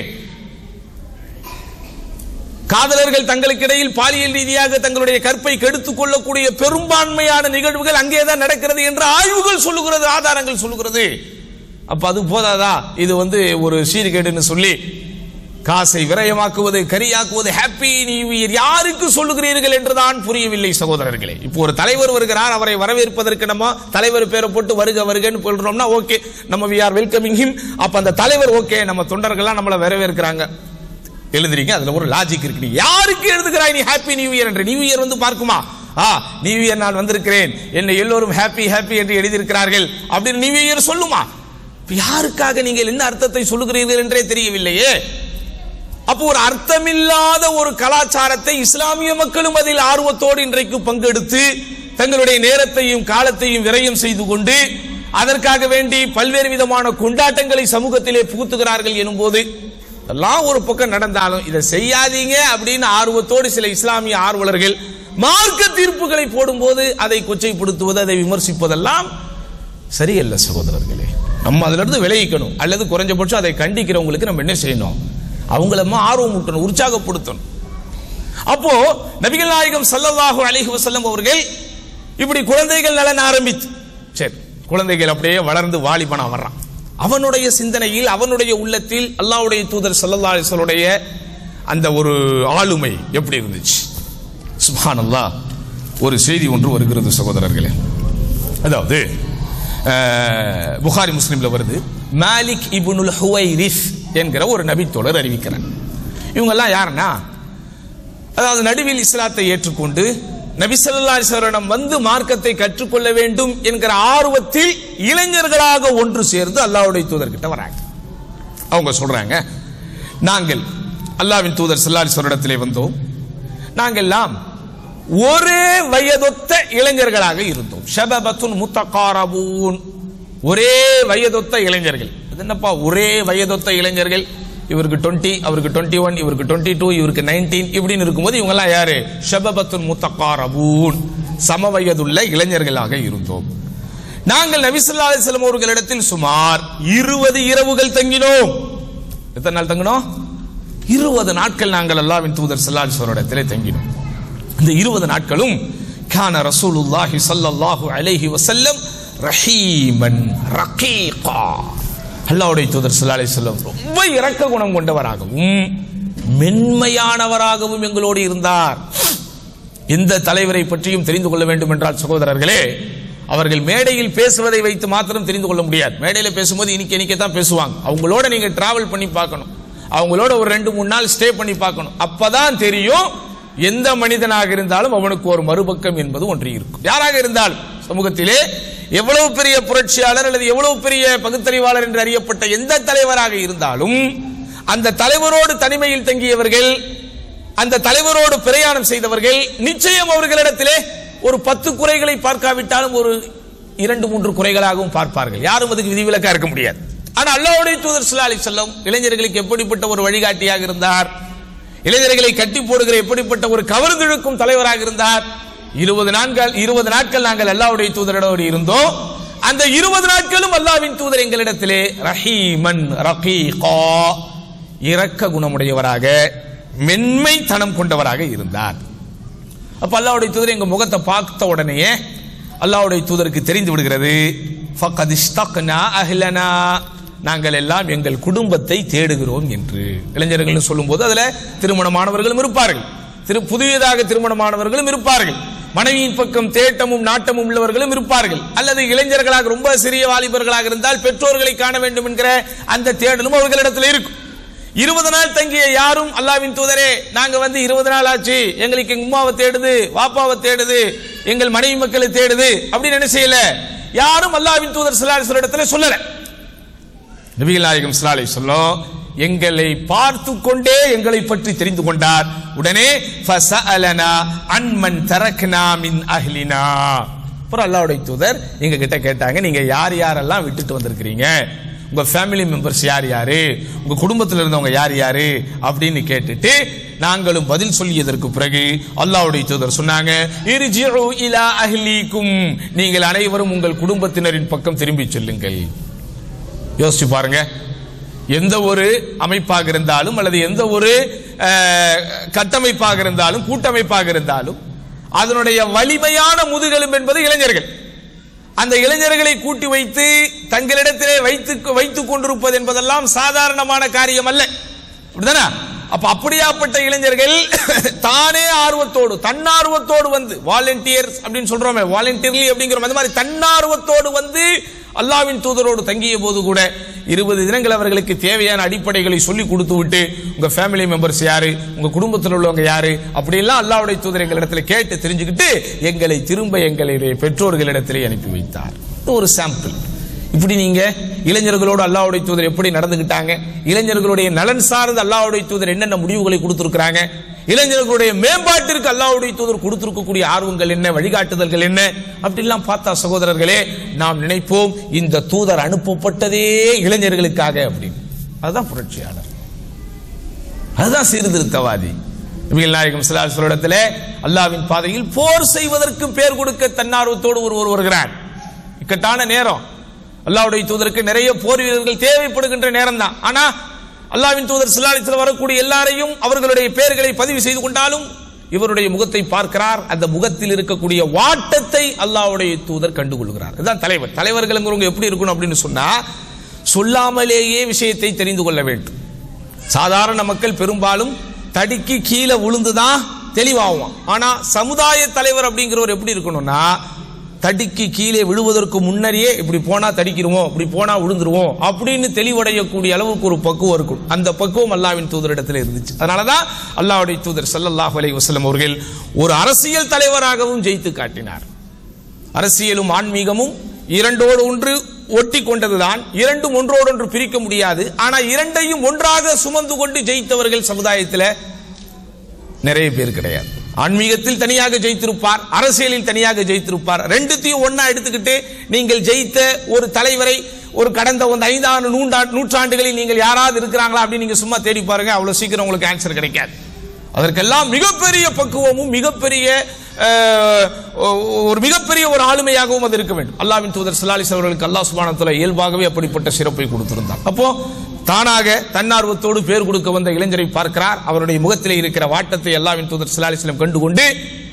காதலர்கள் தங்களுக்கு இடையில் பாலியல் ரீதியாக தங்களுடைய கற்பை கெடுத்துக் கொள்ளக்கூடிய பெரும்பான்மையான நிகழ்வுகள் அங்கேதான் நடக்கிறது என்று ஆய்வுகள் சொல்லுகிறது, ஆதாரங்கள் சொல்லுகிறது. அப்ப அது போதாதா? இது வந்து ஒரு சீர்கேடுன்னு சொல்லி காசை விரயமாக்குவது, கரியாக்குவது, ஹாப்பி நியூ இயர் யாருக்கு சொல்லுகிறீர்கள் என்றுதான் புரியவில்லை சகோதரர்களே. இப்போ ஒரு தலைவர் வருகிறார், அவரை வரவேற்பதற்கு நம்ம தலைவர் பேரை போட்டு வருக வருகன்னு சொல்றோம்னா ஓகே, நம்ம வி ஆர் வெல்கமிங் ஹிம். அப்ப அந்த தலைவர் ஓகே, நம்ம தொண்டர்கள்லாம் நம்மளை வரவேற்கிறாங்க, எழுதுறீங்க, அதுல ஒரு லாஜிக் இருக்கு. நீ யாருக்கு எழுதுகிறாய் நீ ஹாப்பி நியூ இயர் என்று? நியூ இயர் வந்து பார்க்குமா? ஆ நியூ இயர் நான் வந்திருக்கிறேன், என்னை எல்லோரும் ஹாப்பி ஹாப்பி என்று எழுதியிருக்கிறார்கள் அப்படின்னு நியூ இயர் சொல்லுமா? யாருக்காக நீங்கள் என்ன அர்த்தத்தை சொல்லுகிறீர்கள் என்றே தெரியவில்லையே. அப்போ ஒரு அர்த்தமில்லாத ஒரு கலாச்சாரத்தை இஸ்லாமிய மக்களும் அதில் ஆர்வத்தோடு இன்றைக்கு பங்கெடுத்து தங்களுடைய நேரத்தையும் காலத்தையும் விரயம் செய்து கொண்டு அதற்காக வேண்டி பல்வேறு விதமான கொண்டாட்டங்களை சமூகத்திலே புகுத்துகிறார்கள் எனும்போது எல்லாம் ஒரு பக்கம் நடந்தாலும் இதை செய்யாதீங்க அப்படின்னு ஆர்வத்தோடு சில இஸ்லாமிய ஆர்வலர்கள் மார்க்க தீர்ப்புகளை போடும்போது அதை கொச்சைப்படுத்துவது, அதை விமர்சிப்பதெல்லாம் சரியல்ல சகோதரர்களே. நம்ம அதுல இருந்து விலகிக்கணும், அல்லது குறைஞ்சபட்சம் அதை கண்டிக்கிறவங்களுக்கு நம்ம என்ன செய்யணும், அவங்கள ஆர்வம் ஊட்டணும், உற்சாகப்படுத்தணும். அப்போ நபிகள் நாயகம் ஸல்லல்லாஹு அலைஹி வஸல்லம் அவர்கள் இப்படி குழந்தைகள் நலன் ஆரம்பித்து, சரி குழந்தைகள் அப்படியே வளர்ந்து வாலிபனா வர்றான், அவனுடைய சிந்தனையில் அவனுடைய உள்ளத்தில் அல்லாஹ்வுடைய தூதர் ஸல்லல்லாஹு அலைஹி வஸல்லுடைய அந்த ஒரு ஆளுமை எப்படி இருந்துச்சு. சுப்ஹானல்லாஹ். ஒரு செய்தி ஒன்று வருகிறது சகோதரர்களே, அதாவது புகாரி முஸ்லிம்ல வருது, மாலிக் இப்னுல் ஹுவைரிஸ் என்கிற ஒரு நபி தோழர் அறிவிக்கிறார். இவங்க எல்லாம் யாருன்னா, அதாவது நடுவில் இஸ்லாத்தை ஏற்றுக்கொண்டு நபி ஸல்லல்லாஹு அலைஹி வஸல்லம் வந்து மார்க்கத்தை கற்றுக்கொள்ள வேண்டும் என்கிற ஆர்வத்தில் இளைஞர்களாக ஒன்று சேர்ந்து அல்லாஹ்வுடைய தூதர் கிட்ட வராங்க. அவங்க சொல்றாங்க, நாங்கள் அல்லாஹ்வின் தூதர் ஸல்லல்லாஹு அலைஹி வஸல்லம் இடத்திலே வந்தோம், நாங்கள் எல்லாம் ஒரே வயதொத்த இளைஞர்களாக இருந்தோம். ஷபபத்துன் முத்தகாரபூன், ஒரே வயதொத்த இளைஞர்கள். என்னப்பா ஒரே வயதொத்த இளைஞர்கள், இவருக்கு டுவெண்ட்டி, அவருக்கு டுவெண்ட்டி ஒன், இவருக்கு டுவெண்ட்டி டூ, இவருக்கு நைன்டீன் இப்படின்னு இருக்கும்போது இவங்க எல்லாம் யாரு, ஷபபத்துன் முத்தகாரபூன், சம வயதுள்ள இளைஞர்களாக இருந்தோம். நாங்கள் நபி ஸல்லல்லாஹு அலைஹி வஸல்லம் அவர்களிடத்தில் சுமார் இருபது இரவுகள் தங்கினோம். எத்தனை நாள் தங்கினோம்? இருபது நாட்கள் நாங்கள் அல்லாஹ்வின் தூதர் ஸல்லல்லாஹு அலைஹி வஸல்லம் இடத்திலே தங்கினோம். இந்த இருபது நாட்களும் கான ரசூலுல்லாஹி ஸல்லல்லாஹு அலைஹி வஸல்லம் ரஹீமன் ரகீகா, அல்லாஹ்வுடைய தூதர் ஸல்லல்லாஹு அலைஹி வஸல்லம் ரொம்ப இரக்க குணம் கொண்டவராகவும் மென்மையானவராகவும் எங்களோடு இருந்தார். எந்த தலைவரை பற்றியும் தெரிந்து கொள்ள வேண்டும் என்றால் சகோதரர்களே, அவர்கள் மேடையில் பேசுவதை வைத்து மாத்திரம் தெரிந்து கொள்ள முடியாது. மேடையில் பேசும்போது இன்னைக்கு இன்னைக்கு தான் பேசுவாங்க. அவங்களோட நீங்க டிராவல் பண்ணி பார்க்கணும், அவங்களோட ஒரு ரெண்டு மூணு நாள் ஸ்டே பண்ணி பார்க்கணும். அப்பதான் தெரியும் எந்த மனிதனாக இருந்தாலும் அவனுக்கு ஒரு மறுபக்கம் என்பது ஒன்று இருக்கும். யாராக இருந்தாலும் சமூகத்திலே எவ்வளவு பெரிய புரட்சியாளர் அல்லது எவ்வளவு பெரிய பகுத்தறிவாளர் என்று அறியப்பட்ட எந்த தலைவராக இருந்தாலும் அந்த தலைவரோடு தனிமையில் தங்கியவர்கள், அந்த தலைவரோடு பிரயாணம் செய்தவர்கள் நிச்சயம் அவர்களிடத்திலே ஒரு பத்து குறைகளை பார்க்காவிட்டாலும் ஒரு இரண்டு மூன்று குறைகளாகவும் பார்ப்பார்கள். யாரும் அதுக்கு விதிவிலக்கா இருக்க முடியாது. ஆனா அல்லாஹ்வுடைய தூதர் ஸல்லல்லாஹு அலைஹி வஸல்லம் இளைஞர்களுக்கு எப்படிப்பட்ட ஒரு வழிகாட்டியாக இருந்தார், இளைஞர்களை கட்டி போடுகிற எப்படிப்பட்ட ஒரு கவர்ந்திழுக்கும் தலைவராக இருந்தார். இருபது நாட்கள் இருபது நாட்கள் நாங்கள் அல்லாஹ்வுடைய தூதரோடு இருந்தோம். அந்த இருபது நாட்களும் அல்லாஹ்வின் தூதர் எங்களிடத்திலே ரஹீமன் ரகீகா, இரக்க குணமுடையவராக மென்மைத்தனம் கொண்டவராக இருந்தார். அப்ப அல்லாஹ்வுடைய தூதர் எங்க முகத்தை பார்த்த உடனே அல்லாஹ்வுடைய தூதருக்கு தெரிந்து விடுகிறது, ஃபக்கத் இஸ்தக்னா அஹ்லனா, நாங்கள் எல்லாம் எங்கள் குடும்பத்தை தேடுகிறோம் என்று. இளைஞர்கள் சொல்லும் போது அதுல திருமணமானவர்களும் இருப்பார்கள், திரு புதியதாக திருமணமானவர்களும் இருப்பார்கள், மனைவியின் பக்கம் தேட்டமும் நாட்டமும் உள்ளவர்களும் இருப்பார்கள், அல்லது இளைஞர்களாக ரொம்ப சிறிய வாலிபர்களாக இருந்தால் பெற்றோர்களை காண வேண்டும் என்கிற அந்த தேடலும் அவர்களிடத்தில் இருக்கும். இருபது நாள் தங்கிய யாரும் அல்லாஹ்வின் தூதரே நாங்க வந்து இருபது நாள் ஆச்சு, எங்களுக்கு எங்க உம்மாவை தேடுது, வாப்பாவை தேடுது, எங்கள் மனைவி மக்களை தேடுது அப்படின்னு என்ன செய்யல, யாரும் அல்லாஹ்வின் தூதர் ஸல்லல்லாஹு அலைஹி வஸல்லம் இடத்துல சொல்லல. நபிகள் நாயகம் ஸல்லல்லாஹு அலைஹி வஸல்லம் எங்களை பார்த்து கொண்டே எங்களை பற்றி தெரிந்து கொண்டார். உடனே ஃபஸஅலனா அன்மன் தரக்னா மின் அஹ்லினா, அப்புறம் அல்லாஹ்வுடைய தூதர் எங்க கிட்ட கேட்டாங்க, நீங்க யார் யாரெல்லாம் விட்டுட்டு வந்திருக்கிறீங்க, உங்க ஃபேமிலி மெம்பர்ஸ் யார் யாரு, உங்க குடும்பத்தில் இருந்தவங்க யார் யாரு அப்படின்னு கேட்டுட்டு நாங்களும் பதில் சொல்லியதற்கு பிறகு அல்லாஹ்வுடைய தூதர் சொன்னாங்க, இர்ஜிஉ இலா அஹ்லிக்கும், நீங்கள் அனைவரும் உங்கள் குடும்பத்தினரின் பக்கம் திரும்பி செல்லுங்கள். யோசிச்சு பாருங்க, எந்த ஒரு அமைப்பாக இருந்தாலும் அல்லது எந்த ஒரு கட்டமைப்பாக இருந்தாலும் கூட்டமைப்பாக இருந்தாலும் அதனுடைய வலிமையான முதுகெலும்பு என்பது இளைஞர்கள். அந்த இளைஞர்களை கூட்டி வைத்து தங்களிடத்திலே வைத்து வைத்துக் கொண்டிருப்பது என்பதெல்லாம் சாதாரணமான காரியம் அல்ல, அப்படிதானே? அப்ப அப்படியாப்பட்ட இளைஞர்கள் தானே ஆர்வத்தோடு தன்னார்வத்தோடு வந்து வாலண்டியர்ஸ் அப்படின்னு சொல்றோமே, வாலண்டியர்லி அப்படிங்கிற அந்த மாதிரி தன்னார்வத்தோடு வந்து அல்லாஹ்வின் தூதரோடு தங்கிய போது கூட இருபது தினங்கள் அவர்களுக்கு தேவையான அடிப்படைகளை சொல்லி கொடுத்து விட்டு உங்க ஃபேமிலி மெம்பர்ஸ் யாரு, உங்க குடும்பத்தில் உள்ளவங்க யாரு அப்படியெல்லாம் அல்லாஹ்வுடைய தூதர் எங்களிடத்தில் கேட்டு தெரிஞ்சுக்கிட்டு எங்களை திரும்ப எங்களுடைய பெற்றோர்களிடத்திலே அனுப்பி வைத்தார். ஒரு சாம்பிள். இப்படி நீங்க இளைஞர்களோடு அல்லாஹ்வுடைய தூதர் எப்படி நடந்துகிட்டாங்க, இளைஞர்களுடைய நலன் சார்ந்து அல்லாஹ்வுடைய தூதர் என்னென்ன முடிவுகளை கொடுத்திருக்கிறாங்க, இளைஞர்களுடைய மேம்பாட்டிற்கு அல்லாஹ்வுடைய தூதர் கொடுத்திருக்கக்கூடிய ஆர்வங்கள் என்ன, வழிகாட்டுதல்கள் என்ன அப்படிலாம் பார்த்தா சகோதரர்களே நாம் நினைப்போம் இந்த தூதர் அனுப்பப்பட்டதே இளைஞர்களுக்காக அப்படின்னு. அதுதான் புரட்சியாளர், அதுதான் சீர்திருத்தவாதி. நபிகள் நாயகம் ஸல்லல்லாஹு அலைஹி வஸல்லம் இடத்திலே அல்லாஹ்வின் பாதையில் போர் செய்வதற்கு பேர் கொடுக்க தன்னார்வத்தோடு ஒருவர் வருகிறார். இக்கட்டான நேரம், அல்லாஹ்வுடைய தூதருக்கு நிறைய போர் வீரர்கள் தேவைப்படுகின்ற நேரம் தான். ஆனா அல்லாஹ்வின் தூதர் ஸல்லல்லாஹு அலைஹி வஸல்லம் வரக்கூடிய எல்லாரையும் அவர்களுடைய பெயர்களை பதிவு செய்து கொண்டாலும் இவருடைய முகத்தை பார்க்கிறார். அந்த முகத்தில் இருக்கக்கூடிய வாட்டத்தை அல்லாஹ்வுடைய தூதர் கண்டுகொள்கிறார். இதுதான் தலைவர். தலைவர்கள்ங்கிறவங்க எப்படி இருக்கணும் அப்படின்னு சொன்னா, சொல்லாமலேயே விஷயத்தை தெரிந்து கொள்ள வேண்டும். சாதாரண மக்கள் பெரும்பாலும் தடிக்கு கீழே விழுந்துதான் தெளிவாகும். ஆனா சமுதாய தலைவர் அப்படிங்கிறவர் எப்படி இருக்கணும்னா, தடிக்கு கீழே விழுவதற்கு முன்னரே இப்படி போனா தடிக்கிறோம், இப்படி போனா விழுந்துருவோம் அப்படின்னு தெளிவடையக்கூடிய அளவுக்கு ஒரு பக்குவம் இருக்கும். அந்த பக்குவம் அல்லாஹ்வின் தூதரிடத்தில் இருந்துச்சு. அதனாலதான் அல்லாஹ்வுடைய தூதர் ஸல்லல்லாஹு அலைஹி வஸல்லம் அவர்கள் ஒரு அரசியல் தலைவராகவும் ஜெயித்து காட்டினார். அரசியலும் ஆன்மீகமும் இரண்டோடு ஒன்று ஒட்டி கொண்டதுதான். இரண்டும் ஒன்றோடு ஒன்று பிரிக்க முடியாது. ஆனா இரண்டையும் ஒன்றாக சுமந்து கொண்டு ஜெயித்தவர்கள் சமுதாயத்தில் நிறைய பேர் கிடையாது. ஆன்மீகத்தில் தனியாக ஜெயித்திருப்பார், அரசியலில் தனியாக ஜெயித்திருப்பார். ரெண்டுத்தையும் ஒன்னா எடுத்துக்கிட்டு நீங்கள் ஜெயித்த ஒரு தலைவரை ஒரு கடந்த ஒரு ஐந்தாண்டு நூற்றாண்டுகளில் நீங்கள் யாராவது இருக்கிறாங்களா அப்படின்னு நீங்க சும்மா தேடி பாருங்க, அவ்வளவு சீக்கிரம் உங்களுக்கு ஆன்சர் கிடைக்காது. அதற்கெல்லாம் மிகப்பெரிய பக்குவமும் மிகப்பெரிய ஒரு மிகப்பெரிய ஒரு ஆளுமையாகவும் அது இருக்க வேண்டும். அல்லாஹ்வின் தூதர் ஸல்லல்லாஹு அலைஹி வஸல்லம் அவர்களுக்கு அல்லாஹ் சுப்ஹானஹு வ தஆலா இயல்பாகவே அப்படிப்பட்ட சிறப்பை கொடுத்திருந்தார். அப்போ தானாக தன்னார்வத்தோடு பேர் கொடுக்க வந்த இளைஞரை பார்க்கிறார். அவருடைய முகத்திலே இருக்கிற வாட்டத்தை அல்லாஹ்வின் தூதர் ஸல்லல்லாஹு அலைஹி வஸல்லம் கண்டுகொண்டு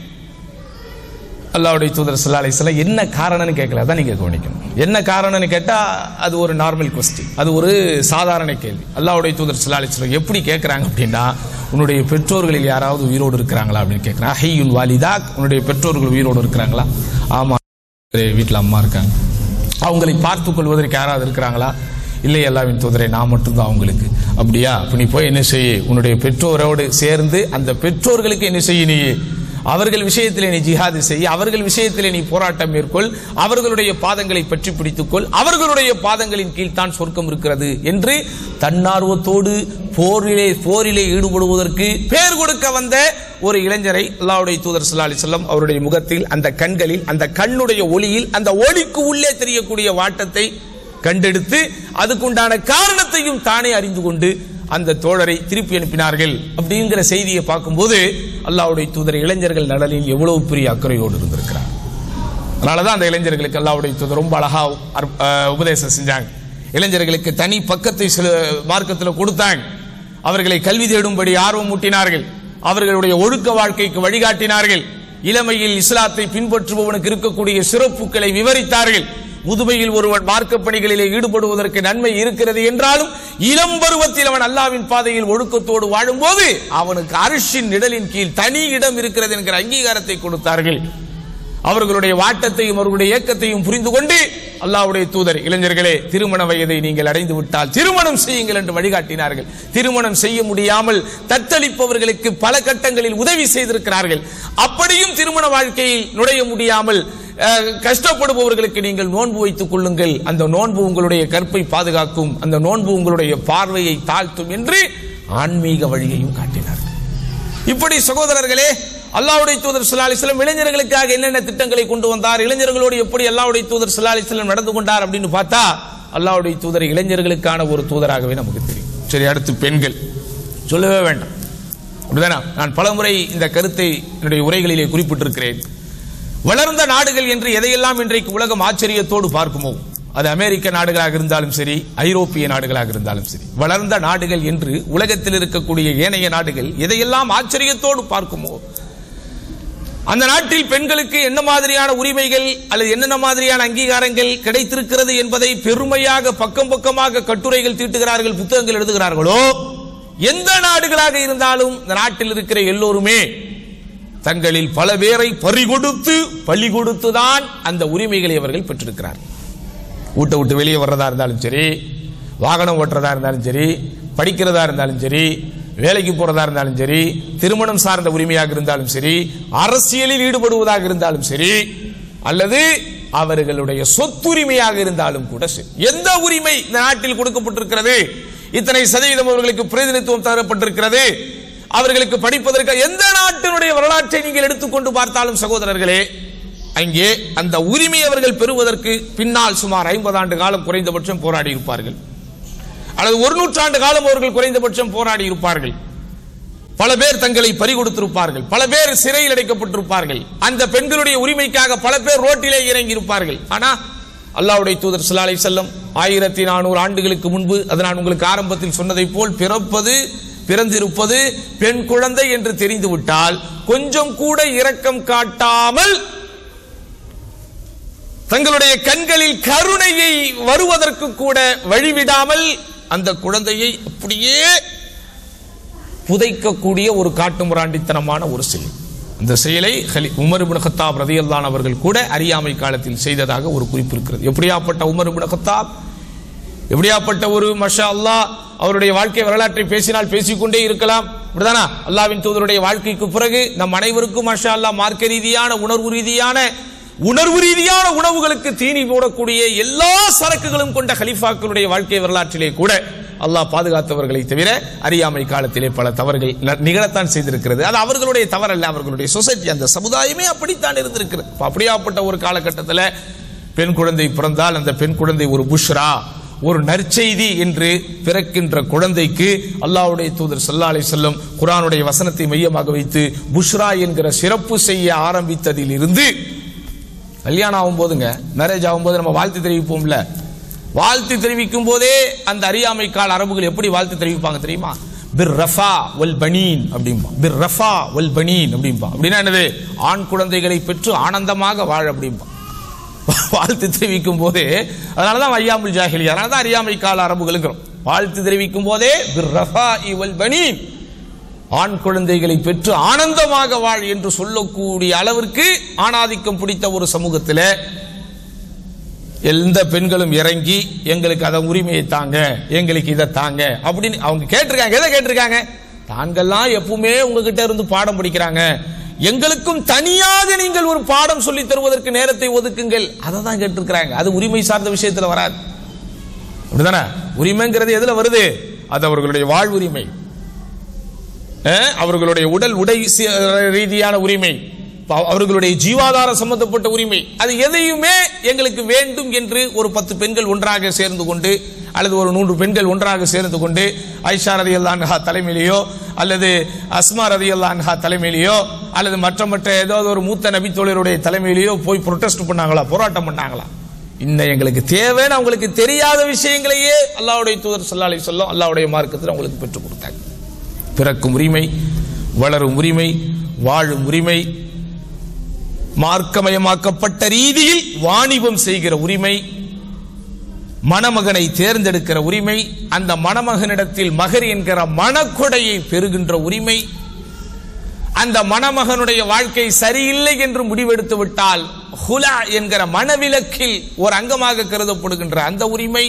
அல்லாஹ்வுடைய தூதர் ஸல்லல்லாஹு அலைஹி வஸல்லம் என்ன காரணம்னு கேட்கல, அதான் நீங்க கவனிக்கணும். என்ன காரணம்னு கேட்டா அது ஒரு நார்மல் கொஸ்டின், அது ஒரு சாதாரண கேள்வி. அல்லாஹ்வுடைய தூதர் ஸல்லல்லாஹு அலைஹி வஸல்லம் எப்படி கேட்கறாங்க அப்படின்னா, உன்னுடைய பெற்றோர்களில் யாராவது உயிரோடு இருக்கிறாங்களா அப்படின்னு கேட்கிறான். ஹையுல் வாலிதாக், உன்னுடைய பெற்றோர்கள் உயிரோடு இருக்கிறாங்களா? ஆமா, வீட்டில் அம்மா இருக்காங்க. அவங்களை பார்த்துக் கொள்வதற்கு யாராவது இருக்கிறாங்களா? இல்லை அல்லாஹ்வின் தூதரே, நான் மட்டும்தான் அவங்களுக்கு. அப்படியா? அப்ப நீ போய் என்ன செய்ய, உன்னுடைய பெற்றோரோடு சேர்ந்து அந்த பெற்றோர்களுக்கு என்ன செய்ய, நீ அவர்கள் விஷயத்திலே நீ ஜிஹாது செய்ய, அவர்கள் விஷயத்திலே நீ போராட்டம் மேற்கொள், அவர்களுடைய பாதங்களை பற்றி பிடித்துக்கொள், அவர்களுடைய பாதங்களின் கீழ் தான் சொர்க்கம் இருக்கிறது என்று தன்னார்வத்தோடு போரிலே போரிலே ஈடுபடுவதற்கு பேர் கொடுக்க வந்த ஒரு இளைஞரை அல்லாஹ்வுடைய தூதர் ஸல்லல்லாஹு அலைஹி வஸல்லம் அவருடைய முகத்தில், அந்த கண்களில், அந்த கண்ணுடைய ஒளியில், அந்த ஒளிக்கு உள்ளே தெரியக்கூடிய வாட்டத்தை கண்டெடுத்து அதுக்குண்டான காரணத்தையும் தானே அறிந்து கொண்டு அந்த தோழரை திருப்பி அனுப்பினார்கள். அப்படிங்கிற செய்தியை பார்க்கும்போது அல்லாஹ்வுடைய தூதர் இளைஞர்கள் நலனில் எவ்வளவு பெரிய அக்கறையோடு இருந்திருக்கிறார். அதனாலதான் அந்த இளைஞர்களுக்கு அல்லாஹ்வுடைய தூதர் ரொம்ப அழகா உபதேசம் செஞ்சாங்க. இளைஞர்களுக்கு தனி பக்கத்தை சில மார்க்கத்தில் கொடுத்தாங்க. அவர்களை கல்வி தேடும்படி ஆர்வம் ஊட்டினார்கள். அவர்களுடைய ஒழுக்க வாழ்க்கைக்கு வழிகாட்டினார்கள். இளமையில் இஸ்லாத்தை பின்பற்றுபவனுக்கு இருக்கக்கூடிய சிறப்புகளை விவரித்தார்கள். முதுமையில் ஒருவன் மார்க்க பணிகளிலே ஈடுபடுவதற்கு நன்மை இருக்கிறது என்றாலும் இளம் பருவத்தில் அவன் அல்லாஹ்வின் பாதையில் ஒழுக்கத்தோடு வாழும்போது அவனுக்கு அர்ஷின் நிழலின் கீழ் தனி இடம் இருக்கிறது என்கிற அங்கீகாரத்தை கொடுத்தார்கள். அவர்களுடைய வாட்டத்தையும் அவர்களுடைய இயக்கத்தையும் புரிந்து கொண்டு அல்லாஹ்வுடைய தூதர், இளைஞர்களே, திருமண வயதை நீங்கள் அடைந்து விட்டால் திருமணம் செய்யுங்கள் என்று வழிகாட்டினார்கள். திருமணம் செய்ய முடியாமல் தத்தளிப்பவர்களுக்கு பல கட்டங்களில் உதவி செய்திருக்கிறார்கள். அப்படியும் திருமண வாழ்க்கையில் நுழைய முடியாமல் கஷ்டப்படுபவர்களுக்கு நீங்கள் நோன்பு வைத்துக் கொள்ளுங்கள், அந்த நோன்பு உங்களுடைய கற்பை பாதுகாக்கும், அந்த நோன்பு உங்களுடைய பார்வையை தாழ்த்தும் என்று ஆன்மீக வழியையும் காட்டினார்கள். இப்படி சகோதரர்களே, அல்லாஹ்வுடைய தூதர் ஸல்லல்லாஹு அலைஹி வஸல்லம் இளைஞர்களுக்காக என்னென்ன திட்டங்களை கொண்டு வந்தார், இளைஞர்களோடு எப்படி அல்லாஹ்வுடைய தூதர் ஸல்லல்லாஹு அலைஹி வஸல்லம் நடந்து கொண்டார் அப்படின்னு பார்த்தா அல்லாஹ்வுடைய தூதர் இளைஞர்களுக்கான ஒரு தூதராகவே நமக்கு தெரியும். சரி, அடுத்து பெண்கள் சொல்லவே வேண்டாம், அப்படிதானா? நான் பலமுறை இந்த கருத்தை என்னுடைய உரைகளிலே குறிப்பிட்டிருக்கிறேன். வளர்ந்த நாடுகள் என்று எதையெல்லாம் இன்றைக்கு உலகம் ஆச்சரியத்தோடு பார்க்குமோ, அது அமெரிக்க நாடுகளாக இருந்தாலும் சரி, ஐரோப்பிய நாடுகளாக இருந்தாலும் சரி, வளர்ந்த நாடுகள் என்று உலகத்தில் இருக்கக்கூடிய ஏனைய நாடுகள் எதையெல்லாம் ஆச்சரியத்தோடு பார்க்குமோ, அந்த நாட்டில் பெண்களுக்கு என்ன மாதிரியான உரிமைகள் அல்லது என்னென்ன மாதிரியான அங்கீகாரங்கள் கிடைத்திருக்கிறது என்பதை பெருமையாக பக்கம் பக்கமாக கட்டுரைகள் தீட்டுகிறார்கள், புத்தகங்கள் எழுதுகிறார்களோ, எந்த நாடுகளாக இருந்தாலும் இந்த நாட்டில் இருக்கிற எல்லோருமே தங்களில் பல பேரை பறிகொடுத்து பலி கொடுத்துதான் அந்த உரிமைகளை அவர்கள் பெற்றிருக்கிறார். வீட்டை விட்டு வெளியே வர்றதா இருந்தாலும் சரி, வாகனம் ஓட்டுறதா இருந்தாலும் சரி, படிக்கிறதா இருந்தாலும் சரி, வேலைக்கு போறதா இருந்தாலும் சரி, திருமணம் சார்ந்த உரிமையாக இருந்தாலும் சரி, அரசியலில் ஈடுபடுவதாக இருந்தாலும் சரி, அல்லது அவர்களுடைய சொத்துரிமையாக இருந்தாலும் கூட சரி, எந்த உரிமை இந்த நாட்டில் கொடுக்கப்பட்டிருக்கிறது, இத்தனை சதவீதம் அவர்களுக்கு பிரதிநிதித்துவம் தரப்பட்டிருக்கிறது, அவர்களுக்கு படிப்பதற்கு எந்த நாட்டினுடைய வரலாற்றை நீங்கள் எடுத்துக்கொண்டு பார்த்தாலும் சகோதரர்களே, அங்கே அந்த உரிமை அவர்கள் பெறுவதற்கு பின்னால் சுமார் ஐம்பது ஆண்டு காலம் குறைந்தபட்சம் போராடி இருப்பார்கள், அல்லது ஒரு நூற்றாண்டு காலம் அவர்கள் குறைந்தபட்சம் போராடி இருப்பார்கள். பல பேர் தங்களை பறிகொடுத்திருப்பார்கள், பல பேர் சிறையில் அடைக்கப்பட்டிருப்பார்கள், அந்த பெண்களுடைய உரிமைக்காக பல பேர் ரோட்டிலே இறங்கி இருப்பார்கள். ஆனா அல்லாஹ்வுடைய தூதர் ஸல்லல்லாஹு அலைஹி வஸல்லம் ஆயிரத்தி நானூறு ஆண்டுகளுக்கு முன்பு, அது நான் உங்களுக்கு ஆரம்பத்தில் சொன்னதை போல், பிறப்பது பிறந்திருப்பது பெண் குழந்தை என்று தெரிந்துவிட்டால் கொஞ்சம் கூட இரக்கம் காட்டாமல் தங்களுடைய கண்களில் கருணையை வருவதற்கு கூட வழிவிடாமல் அந்த குழந்தையை அப்படியே புதைக்கக்கூடிய ஒரு காட்டுமிராண்டித்தனமான ஒரு செயல். இந்த செயலை உமர் இப்னு கத்தாப் ரலியல்லாஹு அன்ஹு அவர்கள் கூட அறியாமை காலத்தில் செய்ததாக ஒரு குறிப்பு இருக்கிறது. எப்படியாப்பட்ட உமர் இப்னு கத்தாப், எப்படியாப்பட்ட ஒரு மாஷா அல்லாஹ், அவருடைய வாழ்க்கை வரலாற்றை பேசினால் பேசிக்கொண்டே இருக்கலாம். அப்படிதானா? அல்லாஹ்வின் தூதருடைய வாழ்க்கைக்கு பிறகு நம் அனைவருக்கும் மாஷா அல்லாஹ் மார்க்க ரீதியான உணர்வு ரீதியான உணர்வு ரீதியான உணவுகளுக்கு தீனி போடக்கூடிய எல்லா சரக்குகளும் கொண்ட கலீஃபாக்களுடைய வாழ்க்கை வரலாற்றிலே கூட அல்லாஹ் பாதுகாத்தவர்களை தவிர அறியாமை காலத்திலே பல தவறுகள் நிகழத்தான் செய்திருக்கிறது. அது அவர்களுடைய தவறல்ல, அவர்களுடைய சொசைட்டி, அந்த சமுதாயமே அப்படித்தான் இருந்திருக்கிறது. அப்படியாப்பட்ட ஒரு காலகட்டத்தில் பெண் குழந்தை பிறந்தால் அந்த பெண் குழந்தை ஒரு புஷ்ரா, ஒரு நற்செய்தி என்று பிறக்கின்ற குழந்தைக்கு அல்லாஹ்வுடைய தூதர் ஸல்லல்லாஹு அலைஹி வஸல்லம் குர்ஆனுடைய வசனத்தை மையமாக வைத்து புஷ்ரா என்கிற சிறப்பு செய்ய ஆரம்பித்ததில் இருந்து கல்யாணம் ஆகும் போதுங்க, மேரேஜ் ஆகும் போது நம்ம வாழ்த்து தெரிவிப்போம்ல, வாழ்த்து தெரிவிக்கும் போதே அந்த அறியாமை கால அரபுகள் எப்படி வாழ்த்து தெரிவிப்பாங்க தெரியுமா? பிர் ரஃபா வல் பனீன் அப்படிம்பா, பிர் ரஃபா வல் பனீன் அப்படிம்பா. அப்படின்னா என்னது? ஆண் குழந்தைகளை பெற்று ஆனந்தமாக வாழ அப்படிம்பா வாழ்த்து தெரிவிக்கும் போதே. அதனாலதான் ஐயாமுல் ஜாஹிலியா, அதனாலதான் அறியாமை கால அரபுகளுங்கிறோம். வாழ்த்து தெரிவிக்கும் போதே பிர் ரஃபா வல் பனீன், ஆண் குழந்தைகளை பெற்று ஆனந்தமாக வாழ் என்று சொல்லக்கூடிய அளவிற்கு ஆணாதிக்கம் பிடித்த ஒரு சமூகத்தில் எந்த பெண்களும் இறங்கி எங்களுக்கு அதை உரிமையை தாங்க, எங்களுக்கு இதை தாங்க அப்படின்னு அவங்க கேட்டிருக்காங்க. எதை கேட்டிருக்காங்க? தாங்கெல்லாம் எப்பவுமே உங்ககிட்ட இருந்து பாடம் படிக்கிறாங்க, எங்களுக்கும் தனியாக நீங்கள் ஒரு பாடம் சொல்லி தருவதற்கு நேரத்தை ஒதுக்குங்கள், அதை தான் கேட்டிருக்கிறாங்க. அது உரிமை சார்ந்த விஷயத்தில் வராது. அப்படிதானே? உரிமைங்கிறது எதுல வருது? அது அவர்களுடைய வாழ்வுரிமை, அவர்களுடைய உடல் உடை ரீதியான உரிமை, அவர்களுடைய ஜீவாதார சம்பந்தப்பட்ட உரிமை. அது எதையுமே எங்களுக்கு வேண்டும் என்று ஒரு பத்து பெண்கள் ஒன்றாக சேர்ந்து கொண்டு, அல்லது ஒரு நூறு பெண்கள் ஒன்றாக சேர்ந்து கொண்டு ஆயிஷா ரலியல்லாஹு அன்ஹா தலைமையிலேயோ அல்லது அஸ்மா ரலியல்லாஹு அன்ஹா தலைமையிலேயோ அல்லது மற்ற மற்ற ஏதாவது ஒரு மூத்த நபி தோழருடைய தலைமையிலேயோ போய் புரொட்டஸ்ட் பண்ணாங்களா, போராட்டம் பண்ணாங்களா? இன்னும் எங்களுக்கு தேவைன்னு அவங்களுக்கு தெரியாத விஷயங்களையே அல்லாஹ்வுடைய தூதர் ஸல்லல்லாஹு அலைஹி வஸல்லம் அல்லாஹ்வுடைய மார்க்கத்தில் அவங்களுக்கு பெற்றுக் கொடுத்தாங்க. பிறக்கும் உரிமை, வளரும் உரிமை, வாழும் உரிமை, மார்க்கமயமாக்கப்பட்ட ரீதியில் வாணிபம் செய்கிற உரிமை, மணமகனை தேர்ந்தெடுக்கிற உரிமை, அந்த மணமகனிடத்தில் மகர் என்கிற மணக்கொடையை பெறுகின்ற உரிமை, அந்த மணமகனுடைய வாழ்க்கை சரியில்லை என்று முடிவெடுத்து விட்டால் ஹுலா என்கிற மனவிலக்கில் ஒரு அங்கமாக கருதப்படுகின்ற அந்த உரிமை,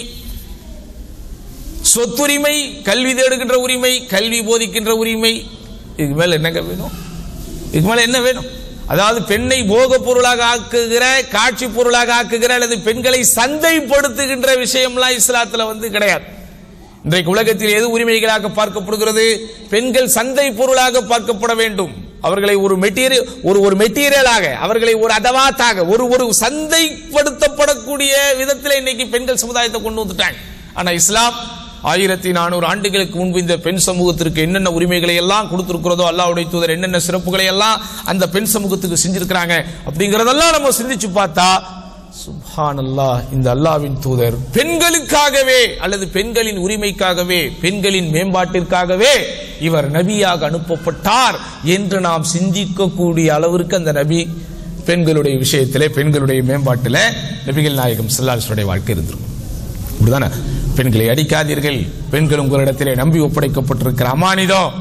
சொத்துரிமை, கல்வி தேடுகின்ற உரிமை, கல்வி போதிக்கின்ற உரிமை. இதுக்கு மேல என்னங்க வேணும்? இதுக்கு மேல என்ன வேணும்? அதாவது பெண்ணை போக பொருளாக ஆக்குகிற, காட்சி பொருளாக ஆக்குகிற அல்லது பெண்களை சந்தைப்படுத்துகின்ற விஷயம்லாம் இஸ்லாத்துல வந்து கிடையாது. இன்றைக்கு உலகத்தில் எது உரிமைகளாக பார்க்கப்படுகிறது? பெண்கள் சந்தை பொருளாக பார்க்கப்பட வேண்டும். அவர்களை ஒரு மெட்டீரியல் ஒரு ஒரு மெட்டீரியலாக, அவர்களை ஒரு அதவாத்தாக, ஒரு ஒரு சந்தைப்படுத்தப்படக்கூடிய விதத்தில் இன்னைக்கு பெண்கள் சமுதாயத்தை கொண்டு வந்துட்டாங்க. ஆனா இஸ்லாம் ஆயிரத்தி நானூறு ஆண்டுகளுக்கு முன்பு இந்த பெண் சமூகத்திற்கு என்னென்ன உரிமைகளை எல்லாம் கொடுத்திருக்கிறதோ, அல்லாஹ்வுடைய தூதர் என்னென்ன சிறப்புகளை எல்லாம் அந்த பெண் சமூகத்துக்கு செஞ்சிருக்கிறாங்க அப்படிங்கறதெல்லாம் நம்ம சிந்திச்சு பார்த்தா சுப்ஹானல்லாஹ், இந்த அல்லாஹ்வின் தூதர் பெண்களுக்காகவே அல்லது பெண்களின் உரிமைக்காகவே, பெண்களின் மேம்பாட்டிற்காகவே இவர் நபியாக அனுப்பப்பட்டார் என்று நாம் சிந்திக்கக்கூடிய அளவிற்கு அந்த நபி பெண்களுடைய விஷயத்திலே, பெண்களுடைய மேம்பாட்டில் நபிகள் நாயகம் ஸல்லல்லாஹு அலைஹி வஸல்லம் வாழ்க்கை இருந்திருக்கும். அப்படிதானே? பெண்களை அடிக்காதீர்கள், பெண்கள் உங்களிடத்திலே நம்பி ஒப்படைக்கப்பட்டிருக்கிற அமானிதம்,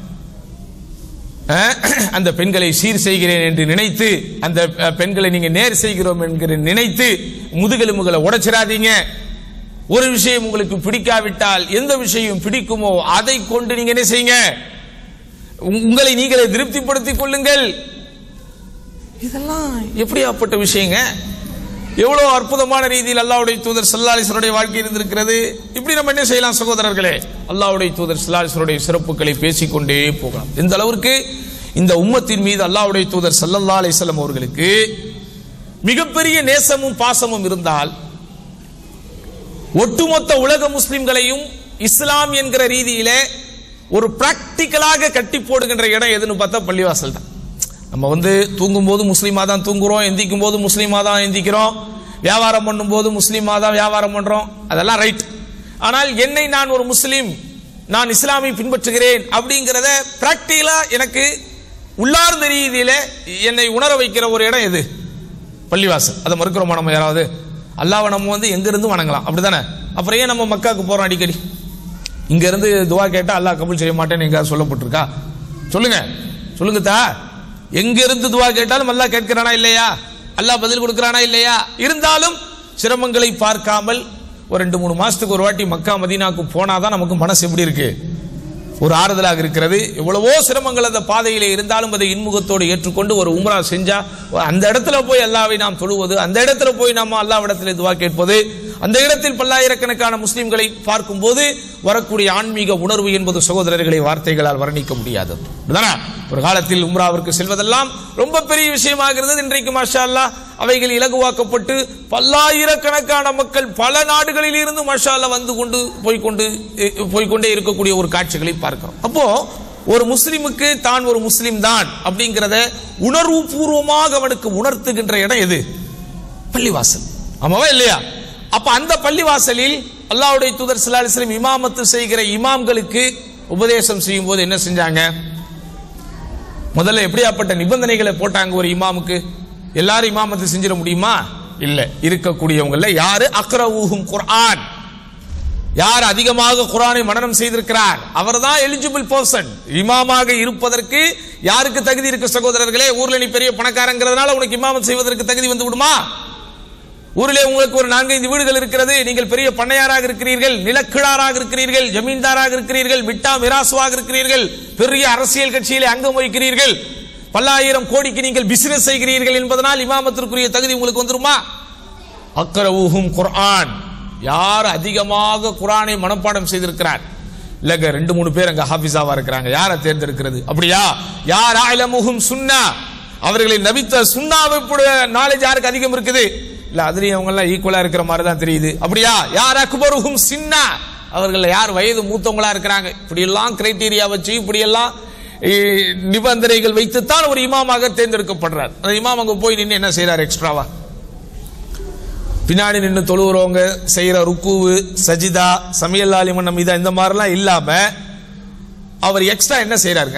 அந்த பெண்களை சீர் செய்கிறேன் என்று நினைத்து, அந்த பெண்களை நீங்க நேர் செய்கிறோம் என்கிற நினைத்து முதுகெலும்புகளை உடைச்சிடாதீங்க. ஒரு விஷயம் உங்களுக்கு பிடிக்காவிட்டால் எந்த விஷயம் பிடிக்குமோ அதை கொண்டு நீங்க என்ன செய்யுங்க, உங்களை நீங்களே திருப்திப்படுத்திக் கொள்ளுங்கள். இதெல்லாம் எப்படியாப்பட்ட விஷயங்க? எவ்வளவு அற்புதமான ரீதியில் அல்லாஹ்வுடைய தூதர் ஸல்லல்லாஹு அலைஹி வஸல்லம் வாழ்க்கை இருந்திருக்கிறது. இப்படி நம்ம என்ன செய்யலாம் சகோதரர்களே, அல்லாஹ்வுடைய தூதர் ஸல்லல்லாஹு அலைஹி வஸல்லம் சிறப்புகளை பேசிக்கொண்டே போகலாம். இந்த அளவிற்கு இந்த உம்மத்தின் மீது அல்லாஹ்வுடைய தூதர் ஸல்லல்லாஹு அலைஹி வஸல்லம் அவர்களுக்கு மிகப்பெரிய நேசமும் பாசமும் இருந்தால் ஒட்டுமொத்த உலக முஸ்லிம்களையும் இஸ்லாம் என்கிற ரீதியில ஒரு பிராக்டிக்கலாக கட்டி போடுகின்ற இடம் எதுன்னு பார்த்தா பள்ளிவாசல் தான். நம்ம வந்து தூங்கும் போது முஸ்லீமா தான் தூங்குறோம், எந்திக்கும் போது முஸ்லீமா தான் எந்திக்கிறோம், வியாபாரம் பண்ணும் போது முஸ்லீமா தான் வியாபாரம் பண்றோம், அதெல்லாம் ரைட். ஆனால் என்னை நான் ஒரு முஸ்லீம், நான் இஸ்லாமை பின்பற்றுகிறேன் அப்படிங்கிறத பிராக்டிகலா எனக்கு உள்ளார்ந்த ரீதியில என்னை உணர வைக்கிற ஒரு இடம் எது? பள்ளிவாசல். அதை மறுக்கிறோமா நம்ம யாராவது? அல்லாஹ்வை நம்ம வந்து எங்க இருந்து வணங்கலாம், அப்படிதானே? அப்புறம் ஏன் நம்ம மக்காவுக்கு போறோம் அடிக்கடி? இங்க இருந்து துவா கேட்டா அல்லாஹ் கபூல் செய்ய மாட்டேன்னு எங்க சொல்லப்பட்டிருக்கா? சொல்லுங்க சொல்லுங்க தா. எங்க இருந்து துவா கேட்டாலும் அல்லாஹ் கேட்கிறானா இல்லையா? அல்லாஹ் பதில் கொடுக்கிறானா இல்லையா? இருந்தாலும் சிரமங்களை பார்க்காமல் ஒரு ரெண்டு மூணு மாசத்துக்கு ஒரு வாட்டி மக்கா மதீனாவுக்கு போனாதான் நமக்கு மனசு எப்படி இருக்கு? ஒரு ஆறுதலாக இருக்கிறது. எவ்வளவோ சிரமங்கள் அந்த பாதையிலே இருந்தாலும் அதை இன்முகத்தோடு ஏற்றுக்கொண்டு ஒரு உம்ரா செஞ்சா அந்த இடத்துல போய் அல்லாஹ்வை நாம் தொழுவது, அந்த இடத்துல போய் நாம் அல்லாஹ்விடத்தில் துஆ கேட்பது, அந்த இடத்தில் பல்லாயிரக்கணக்கான முஸ்லிம்களை பார்க்கும் போது வரக்கூடிய ஆன்மீக உணர்வு என்பது சகோதரர்களை வார்த்தைகளால் வர்ணிக்க முடியாதது. ஒரு காலத்தில் உம்ராவிற்கு செல்வதெல்லாம் ரொம்ப பெரிய விஷயமாக இருந்தது. இன்றைக்கு மாஷா அல்லாஹ் அவைகள் இலகுவாக்கப்பட்டு பல்லாயிரக்கணக்கான மக்கள் பல நாடுகளில் இருந்து மாஷா அல்லாஹ் வந்து கொண்டு போய்கொண்டு போய்கொண்டே இருக்கக்கூடிய ஒரு காட்சிகளை பார்க்கிறோம். அப்போ ஒரு முஸ்லிமுக்கு தான் ஒரு முஸ்லிம் தான் அப்படிங்கிறத உணர்வு பூர்வமாக அவனுக்கு உணர்த்துகின்ற இடம் எது? பள்ளிவாசல். ஆமாவா இல்லையா? அப்ப அந்த பள்ளிவாசலில் அல்லாஹ்வுடைய தூதர் ஸல்லல்லாஹு அலைஹி வஸல்லம் இமாமத்து செய்கிற இமாம்களுக்கு உபதேசம் செய்யும் போது என்ன செஞ்சாங்க? முதல்ல எப்படியாப்பட்ட நிபந்தனைகளை போட்டாங்க ஒரு இமாமுக்கு? எல்லாரும் இமாமத்து செஞ்சிட முடியுமா? இல்ல. இருக்கக்கூடியவங்கள யாரு அக்ரவுஹும் குர்ஆன், யார் அதிகமாக குர்ஆனை மனனம் செய்திருக்கிறார் அவர்தான் எலிஜிபிள் பர்சன். இமாமாக இருப்பதற்கு யாருக்கு தகுதி இருக்கு சகோதரர்களே? ஊர்ல நீ பெரிய பணக்காரங்கிறதுனால உனக்கு இமாமத் செய்வதற்கு தகுதி வந்து விடுமா? ஊரிலே உங்களுக்கு ஒரு நான்கைந்து வீடுகள் இருக்கிறது, நீங்கள் பெரிய பண்ணையாராக இருக்கிறீர்கள், நிலக்கிழாராக இருக்கிறீர்கள், ஜமீன்தாராக இருக்கிறீர்கள், மிட்டா மிராசுவாக இருக்கிறீர்கள், பெரிய அரசியல் கட்சியிலே அங்கம் வகிக்கிறீர்கள், பல்லாயிரம் கோடிக்கு நீங்கள் பிசினஸ் செய்கிறீர்கள் என்பதனால் இமாமத்திற்குரிய தகுதி உங்களுக்கு வந்துருமா? அக்ரவுஹும் குர்ஆன், யார் அதிகமாக குர்ஆனை மனப்பாடம் செய்திருக்கிறார். இல்லங்க ரெண்டு மூணு பேர் அங்க ஹாஃபிஸாவா இருக்கிறாங்க, யாரை தேர்ந்தெடுக்கிறது? அப்படியா? யார் அலமுஹும் சுன்னா, அவர்களின் நபித்த சுன்னாவை நாலேஜ் யாருக்கு அதிகம் இருக்குது? இல்ல அதுலயும் அவங்க எல்லாம் ஈக்குவலா இருக்கிற மாதிரி தான் தெரியுது. அப்படியா? யார் அக்பருஹும் சின்னா, அவர்கள் யார் வயது மூத்தவங்களா இருக்கிறாங்க. இப்படி எல்லாம் கிரைட்டீரியா வச்சு இப்படி எல்லாம் நிபந்தனைகள் வைத்துத்தான் ஒரு இமாமாக தேர்ந்தெடுக்கப்படுறார். அந்த இமாம் அங்க போய் நின்று என்ன செய்யறாரு? எக்ஸ்ட்ராவா பின்னாடி நின்று தொழுகிறவங்க செய்யற ருக்குவு சஜிதா சமையல் ஆலிமன் மீதா இந்த மாதிரிலாம் இல்லாம அவர் எக்ஸ்ட்ரா என்ன செய்யறாருங்க?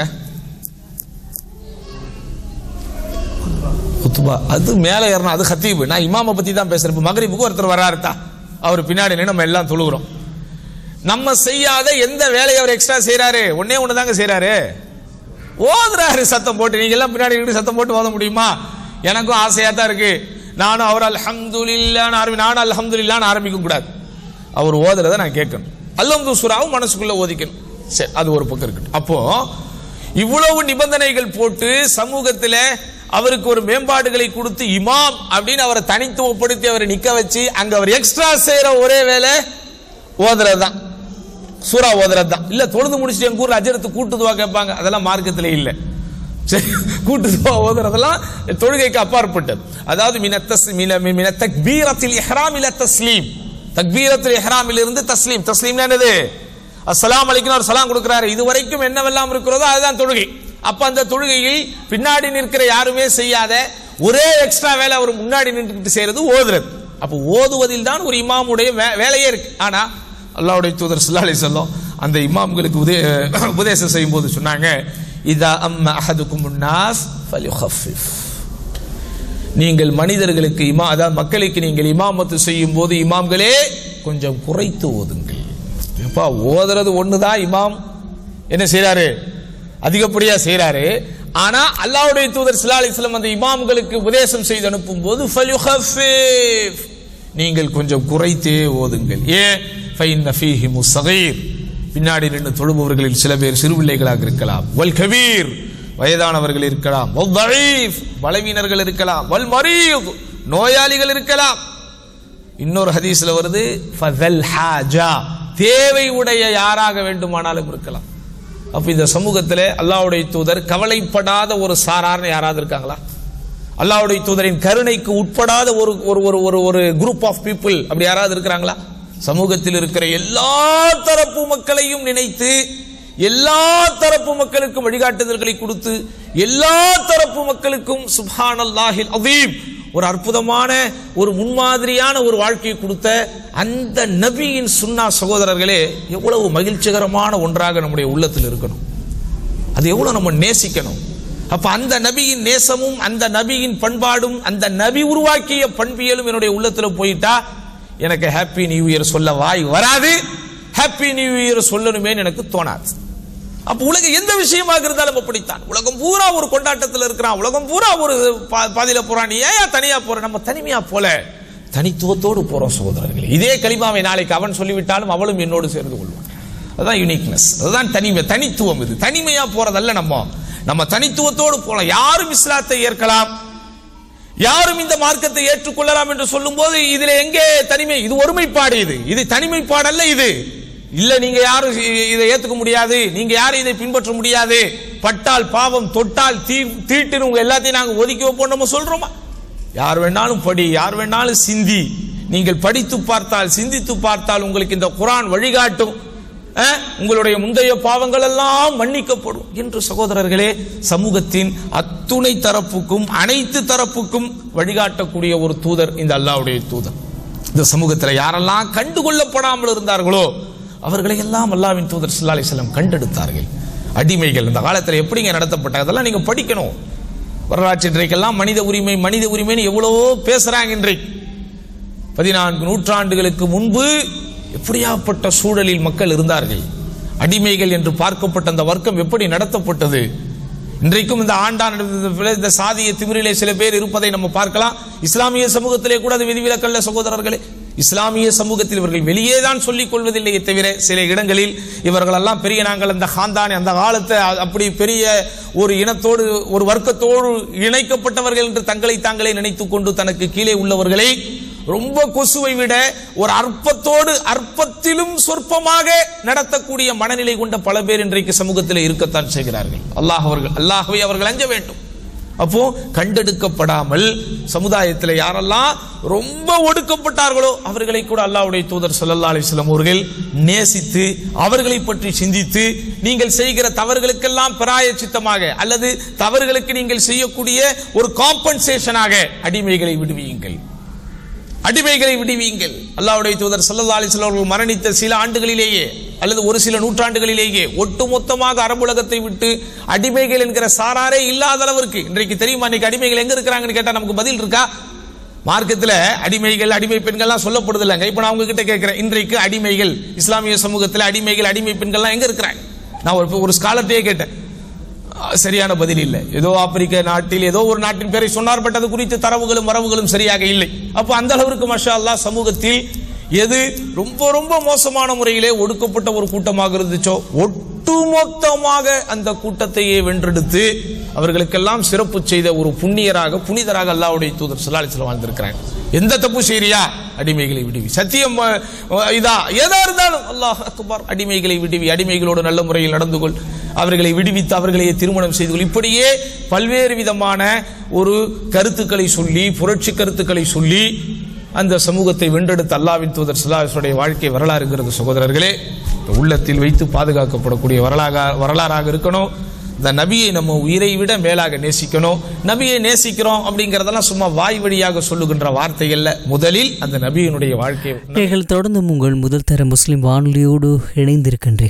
அது மேல ஏறணும், அது ஹத்தீபு. நான் இமாம பத்தி தான் பேசுறேன். மகரிபுக்கு ஒருத்தர் வராருத்தா, அவர் பின்னாடி நம்ம எல்லாம் தொழுகிறோம். நம்ம செய்யாத எந்த வேலையை அவர் எக்ஸ்ட்ரா செய்யறாரு? ஒன்னே ஒண்ணு தாங்க செய்யறாரு, ஓதுறாரு சத்தம் போட்டு. நீங்க எல்லாம் பின்னாடி சத்தம் போட்டு ஓத முடியுமா? எனக்கும் ஆசையா தான் இருக்கு. நானும் அவர் அல்ஹம்துலில்லாஹ் ஆரம்பி நானும் அல்ஹம்துலில்லாஹ் ஆரம்பிக்க கூடாது. அவர் ஓதுறத நான் கேட்கணும். அல்ஹம்து சூராவும் மனசுக்குள்ள ஓதிக்கணும். சரி, அது ஒரு பக்கம் இருக்கட்டும். அப்போ இவ்வளவு நிபந்தனைகள் போட்டு சமூகத்தில் அவருக்கு ஒரு மேம்பாடுகளை கொடுத்து இமாம் அப்படின்னு அவரை தனித்துவப்படுத்தி அவரை நிக்க வச்சு அங்க அவர் எக்ஸ்ட்ரா செய்யற ஒரே வேலை ஓதுறது தான், சூரா ஓதுறது தான். இல்ல தொழுது முடிச்சுட்டு எங்க ஊர்ல அஜரத்து கூட்டுதுவா கேட்பாங்க, அதெல்லாம் மார்க்கத்திலே இல்ல. சரி, கூட்டுதுவா ஓதுறதெல்லாம் தொழுகைக்கு அப்பாற்பட்டது. அதாவது மின தக்பீரத்தில் இஹ்ராம் இல தஸ்லீம், தக்பீரத்தில் இஹ்ராமில் இருந்து தஸ்லீம். தஸ்லீம் என்னது? அஸ்ஸலாமு அலைக்கும் ஒரு சலாம் கொடுக்கிறாரு. இது வரைக்கும் என்னவெல்லாம் இருக்கிறதோ அதுதான் தொழுகை. அப்ப அந்த தொழுகையில் பின்னாடி நிற்கிற யாருமே செய்யாத ஒரே எக்ஸ்ட்ரா வேலை அவர் முன்னாடி நின்று செய்யறது ஓதுறது. அப்ப ஓதுவதில் தான் ஒரு இமாமுடைய வேலையே இருக்கு. ஆனா அல்லாஹ்வுடைய தூதர் ஸல்லல்லாஹு அலைஹி வஸல்லம் அந்த இமாம்களுக்கு உபதேசம் செய்யும் போது சொன்னாங்க, இதா அம்ம அஹதுகுமுன் நாஸ் ஃபல்யுகஃபிஃப், நீங்கள் மனிதர்களுக்கு இமா அதாவது மக்களுக்கு நீங்கள் இமாமத்து செய்யும் போது இமாம்களே கொஞ்சம் குறைத்து ஓதுங்கள். ஓதுறது ஒண்ணுதான் இமாம் என்ன செய்யறாரு? அதிகப்படியா செய்யறாரு. ஆனா அல்லாஹ்வுடைய தூதர் ஸல்லல்லாஹு அலைஹி வஸல்லம் அந்த இமாம்களுக்கு உபதேசம் செய்து அனுப்பும் போது ஃபல்யுகஃபிஃப், நீங்கள் கொஞ்சம் குறைத்தே ஓதுங்கள். ஏன்? ஃபைன்ன ஃபீஹிமு ஸகீர், பின்னாடி நின்று தொழுபவர்களில் சில பேர் சிறுபிள்ளைகளாக இருக்கலாம், வல் கபீர் வயதானவர்கள் இருக்கலாம், வல் தஈஃப் பலவீனர்கள் இருக்கலாம், வல் மரீத் நோயாளிகள் இருக்கலாம். இன்னொரு ஹதீஸ்ல வருது ஃபதல் ஹாஜா, தேவை உடைய யாராக வேண்டுமானாலும் இருக்கலாம். அப்ப இந்த சமூகத்திலே அல்லாஹ்வுடைய தூதர் கவலைப்படாத ஒரு சாரார்னு யாராவது இருக்காங்களா? அல்லாஹ்வுடைய தூதரின் கருணைக்கு உட்படாத ஒரு ஒரு ஒரு ஒரு குரூப் ஆஃப் பீப்புள் அப்படி யாராவது இருக்கிறாங்களா? சமூகத்தில் இருக்கிற எல்லா தரப்பு மக்களையும் நினைத்து எல்லா தரப்பு மக்களுக்கும் வழிகாட்டுதல்களை கொடுத்து எல்லா தரப்பு மக்களுக்கும் சுப்ஹானல்லாஹில் அதீம் ஒரு அற்புதமான ஒரு முன்மாதிரியான ஒரு வாழ்க்கையை கொடுத்த அந்த நபியின் சுன்னா சகோதரர்களே எவ்வளவு மகிழ்ச்சிகரமான ஒன்றாக நம்முடைய உள்ளத்தில் இருக்கணும். அது எவ்வளவு நம்ம நேசிக்கணும். அப்ப அந்த நபியின் நேசமும் அந்த நபியின் பண்பாடும் அந்த நபி உருவாக்கிய பண்பியலும் என்னுடைய உள்ளத்துல போயிட்டா எனக்கு ஹாப்பி நியூ இயர் சொல்ல வாய் வராது, ஹாப்பி நியூ இயர் சொல்லணுமே எனக்கு தோணாது. அப்ப உலகம் எந்த விஷயமாக இருந்தாலும் அப்படித்தான். உலகம் பூரா ஒரு கொண்டாட்டத்தில் இருக்கிறான், உலகம் பூரா ஒரு பாதியில போறான். நீ ஏன் தனியா போற? நம்ம தனிமையா போல தனித்துவத்தோடு போறோம் சகோதரர்களே. இதே கலிமாவை நாளைக்கு அவன் சொல்லிவிட்டாலும் அவளும் என்னோடு சேர்ந்து கொள்வான். அதுதான் யூனிக்னஸ், அதுதான் தனிமை, தனித்துவம். இது தனிமையா போறதல்ல. நம்ம நம்ம தனித்துவத்தோடு போலாம். யாரும் இஸ்லாத்தை ஏற்கலாம், யாரும் இந்த மார்க்கத்தை ஏற்றுக்கொள்ளலாம் என்று சொல்லும் போது இதுல எங்கே தனிமை? இது ஒருமைப்பாடு. இது இது தனிமைப்பாடு அல்ல. இது இல்ல, நீங்க யாரும் இதை ஏத்துக்க முடியாது, நீங்க யாரும் இதை பின்பற்ற முடியாது, பட்டால் பாவம் தொட்டால் தீ தீட்டுன்னு உங்க எல்லாத்தையும் நாங்க ஒதுக்கி வைப்போம் நம்ம சொல்றோமா? யார் வேணாலும் படி, யார் வேணாலும் சிந்தி, நீங்கள் படித்து பார்த்தால் சிந்தித்து பார்த்தால் உங்களுக்கு இந்த குர்ஆன் வழிகாட்டும், உங்களுடைய முந்தைய பாவங்கள் எல்லாம் மன்னிக்கப்படும் என்று சகோதரர்களே சமூகத்தின் அத்துணை தரப்புக்கும் அனைத்து தரப்புக்கும் வழிகாட்டக்கூடிய ஒரு தூதர் இந்த அல்லாஹ்வுடைய தூதர். இந்த சமூகத்தில் யாரெல்லாம் கண்டுகொள்ளப்படாமல் இருந்தார்களோ அவர்களை எல்லாம் அல்லாஹ்வின் தூதர் ஸல்லல்லாஹு அலைஹி வஸல்லம் கண்டெடுத்தார்கள். அடிமைகள் இந்த காலத்தில் எப்படிங்க நடத்தப்பட்டாங்க அதெல்லாம் நீங்க படிக்கணும். வரலாற்று இன்றைக்கெல்லாம் மனித உரிமை மனித உரிமைன்னு எவ்வளவோ பேசுறாங்க. இன்றைக்கு பதினான்கு நூற்றாண்டுகளுக்கு முன்பு எப்படியாப்பட்ட சூழலில் மக்கள் இருந்தார்கள்? அடிமைகள் என்று பார்க்கப்பட்ட அந்த வர்க்கம் எப்படி நடத்தப்பட்டது? இன்றைக்கும் இந்த ஆண்டான் இந்த சாதிய திமிரிலே சில பேர் இருப்பதை நம்ம பார்க்கலாம். இஸ்லாமிய சமூகத்திலே கூட அது விதிவிலக்கல்ல சகோதரர்களே. இஸ்லாமிய சமூகத்தில் இவர்கள் வெளியே தான் சொல்லிக் கொள்வதில்லையே தவிர சில இடங்களில் இவர்கள் எல்லாம் பெரிய நாங்கள் அந்த காந்தானே அந்த காலத்தை அப்படி பெரிய ஒரு இனத்தோடு ஒரு வர்க்கத்தோடு இணைக்கப்பட்டவர்கள் என்று தங்களை தாங்களே நினைத்துக் கொண்டு தனக்கு கீழே உள்ளவர்களை ரொம்ப கொசுவை விட ஒரு அற்பத்தோடு அற்பத்திலும் சொற்பமாக நடத்தக்கூடிய மனநிலை கொண்ட பல பேர் இன்றைக்கு சமூகத்தில் இருக்கத்தான் செய்கிறார்கள். அல்லாஹ் அவர்கள் அல்லாஹ்வை அவர்கள் அஞ்ச வேண்டும். அப்போ கண்டெடுக்கப்படாமல் சமுதாயத்தில் யாரெல்லாம் ரொம்ப ஒடுக்கப்பட்டார்களோ அவர்களை கூட அல்லாஹ்வுடைய தூதர் ஸல்லல்லாஹு அலைஹி வஸல்லம் அவர்கள் நேசித்து அவர்களை பற்றி சிந்தித்து நீங்கள் செய்கிற தவறுகளுக்கெல்லாம் பிராயச்சித்தமாக அல்லது தவறுகளுக்கு நீங்கள் செய்யக்கூடிய ஒரு காம்பன்சேஷனாக அடிமைகளை விடுவியுங்கள், அடிமைகளை விடுவீங்கள். அல்லாஹ்வுடைய தூதர் ஸல்லல்லாஹு அலைஹி வஸல்லம் அவர்கள் மரணித்த சில ஆண்டுகளிலேயே அல்லது ஒரு சில நூற்றாண்டுகளிலேயே ஒட்டுமொத்தமாக அரபுலகத்தை விட்டு அடிமைகள் என்கிற சாராரே இல்லாத அளவிற்கு இன்றைக்கு தெரியுமா? இன்னைக்கு அடிமைகள் எங்க இருக்கிறாங்கன்னு கேட்டா நமக்கு பதில் இருக்கா? மார்க்கத்தில் அடிமைகள் அடிமை பெண்கள்லாம் சொல்லப்படுது இல்லைங்க. இப்போ நான் உங்ககிட்ட கேட்கிறேன், இன்றைக்கு அடிமைகள் இஸ்லாமிய சமூகத்தில் அடிமைகள் அடிமை பெண்கள்லாம் எங்க இருக்கிறாங்க? நான் ஒரு ஒரு ஸ்காலர்ட்டே கேட்டேன், சரியான பதில் இல்லை. ஏதோ ஆப்பிரிக்க நாட்டில் ஏதோ ஒரு நாட்டின் பேரை சொன்னார், பட் அது குறித்து தரவுகளும் வரவுகளும் சரியாக இல்லை. அப்போ அந்த அளவிற்கு மாஷா அல்லாஹ் சமூகத்தில் எது ரொம்ப ரொம்ப மோசமான முறையிலே ஒடுக்கப்பட்ட ஒரு கூட்டமாக இருந்துச்சோ ஒட்டுமொத்தமாக அந்த கூட்டத்தையே வென்றெடுத்து அவர்களுக்கெல்லாம் சிறப்பு செய்த ஒரு புண்ணியராக புனிதராக அல்லாஹ்வுடைய தூதர் ஸல்லல்லாஹு அலைஹி வஸல்லம் வாழ்ந்திருக்கிறாங்க. எந்த தப்பு செய்றியா அடிமைகளை விடுவி, சத்தியம் இதா ஏதா இருந்தாலும் அல்லாஹ் அக்பர், அடிமைகளை விடுவி, அடிமைகளோடு நல்ல முறையில் நடந்து கொள், அவர்களை விடுவித்து அவர்களையே திருமணம் செய்து கொள். இப்படியே பல்வேறு விதமான ஒரு கருத்துக்களை சொல்லி புரட்சி கருத்துக்களை சொல்லி அந்த சமூகத்தை வென்றெடுத்த அல்லாஹ்வின் தூதர் ஸல்லல்லாஹு அலைஹி வஸல்லம் வாழ்க்கை வரலாறுங்கிறது சகோதரர்களே உள்ளத்தில் வைத்து பாதுகாக்கப்படக்கூடிய வரலாறு வரலாறாக இருக்கணும். இந்த நபியை நம்ம உயிரை விட மேலாக நேசிக்கணும். நபியை நேசிக்கிறோம் அப்படிங்கறதெல்லாம் சும்மா வாய் வழியாக சொல்லுகின்ற வார்த்தைகள்ல, முதலில் அந்த நபியினுடைய வாழ்க்கை. தொடர்ந்து உங்கள் முதல் தர முஸ்லிம் வானொலியோடு இணைந்திருக்கின்றேன்.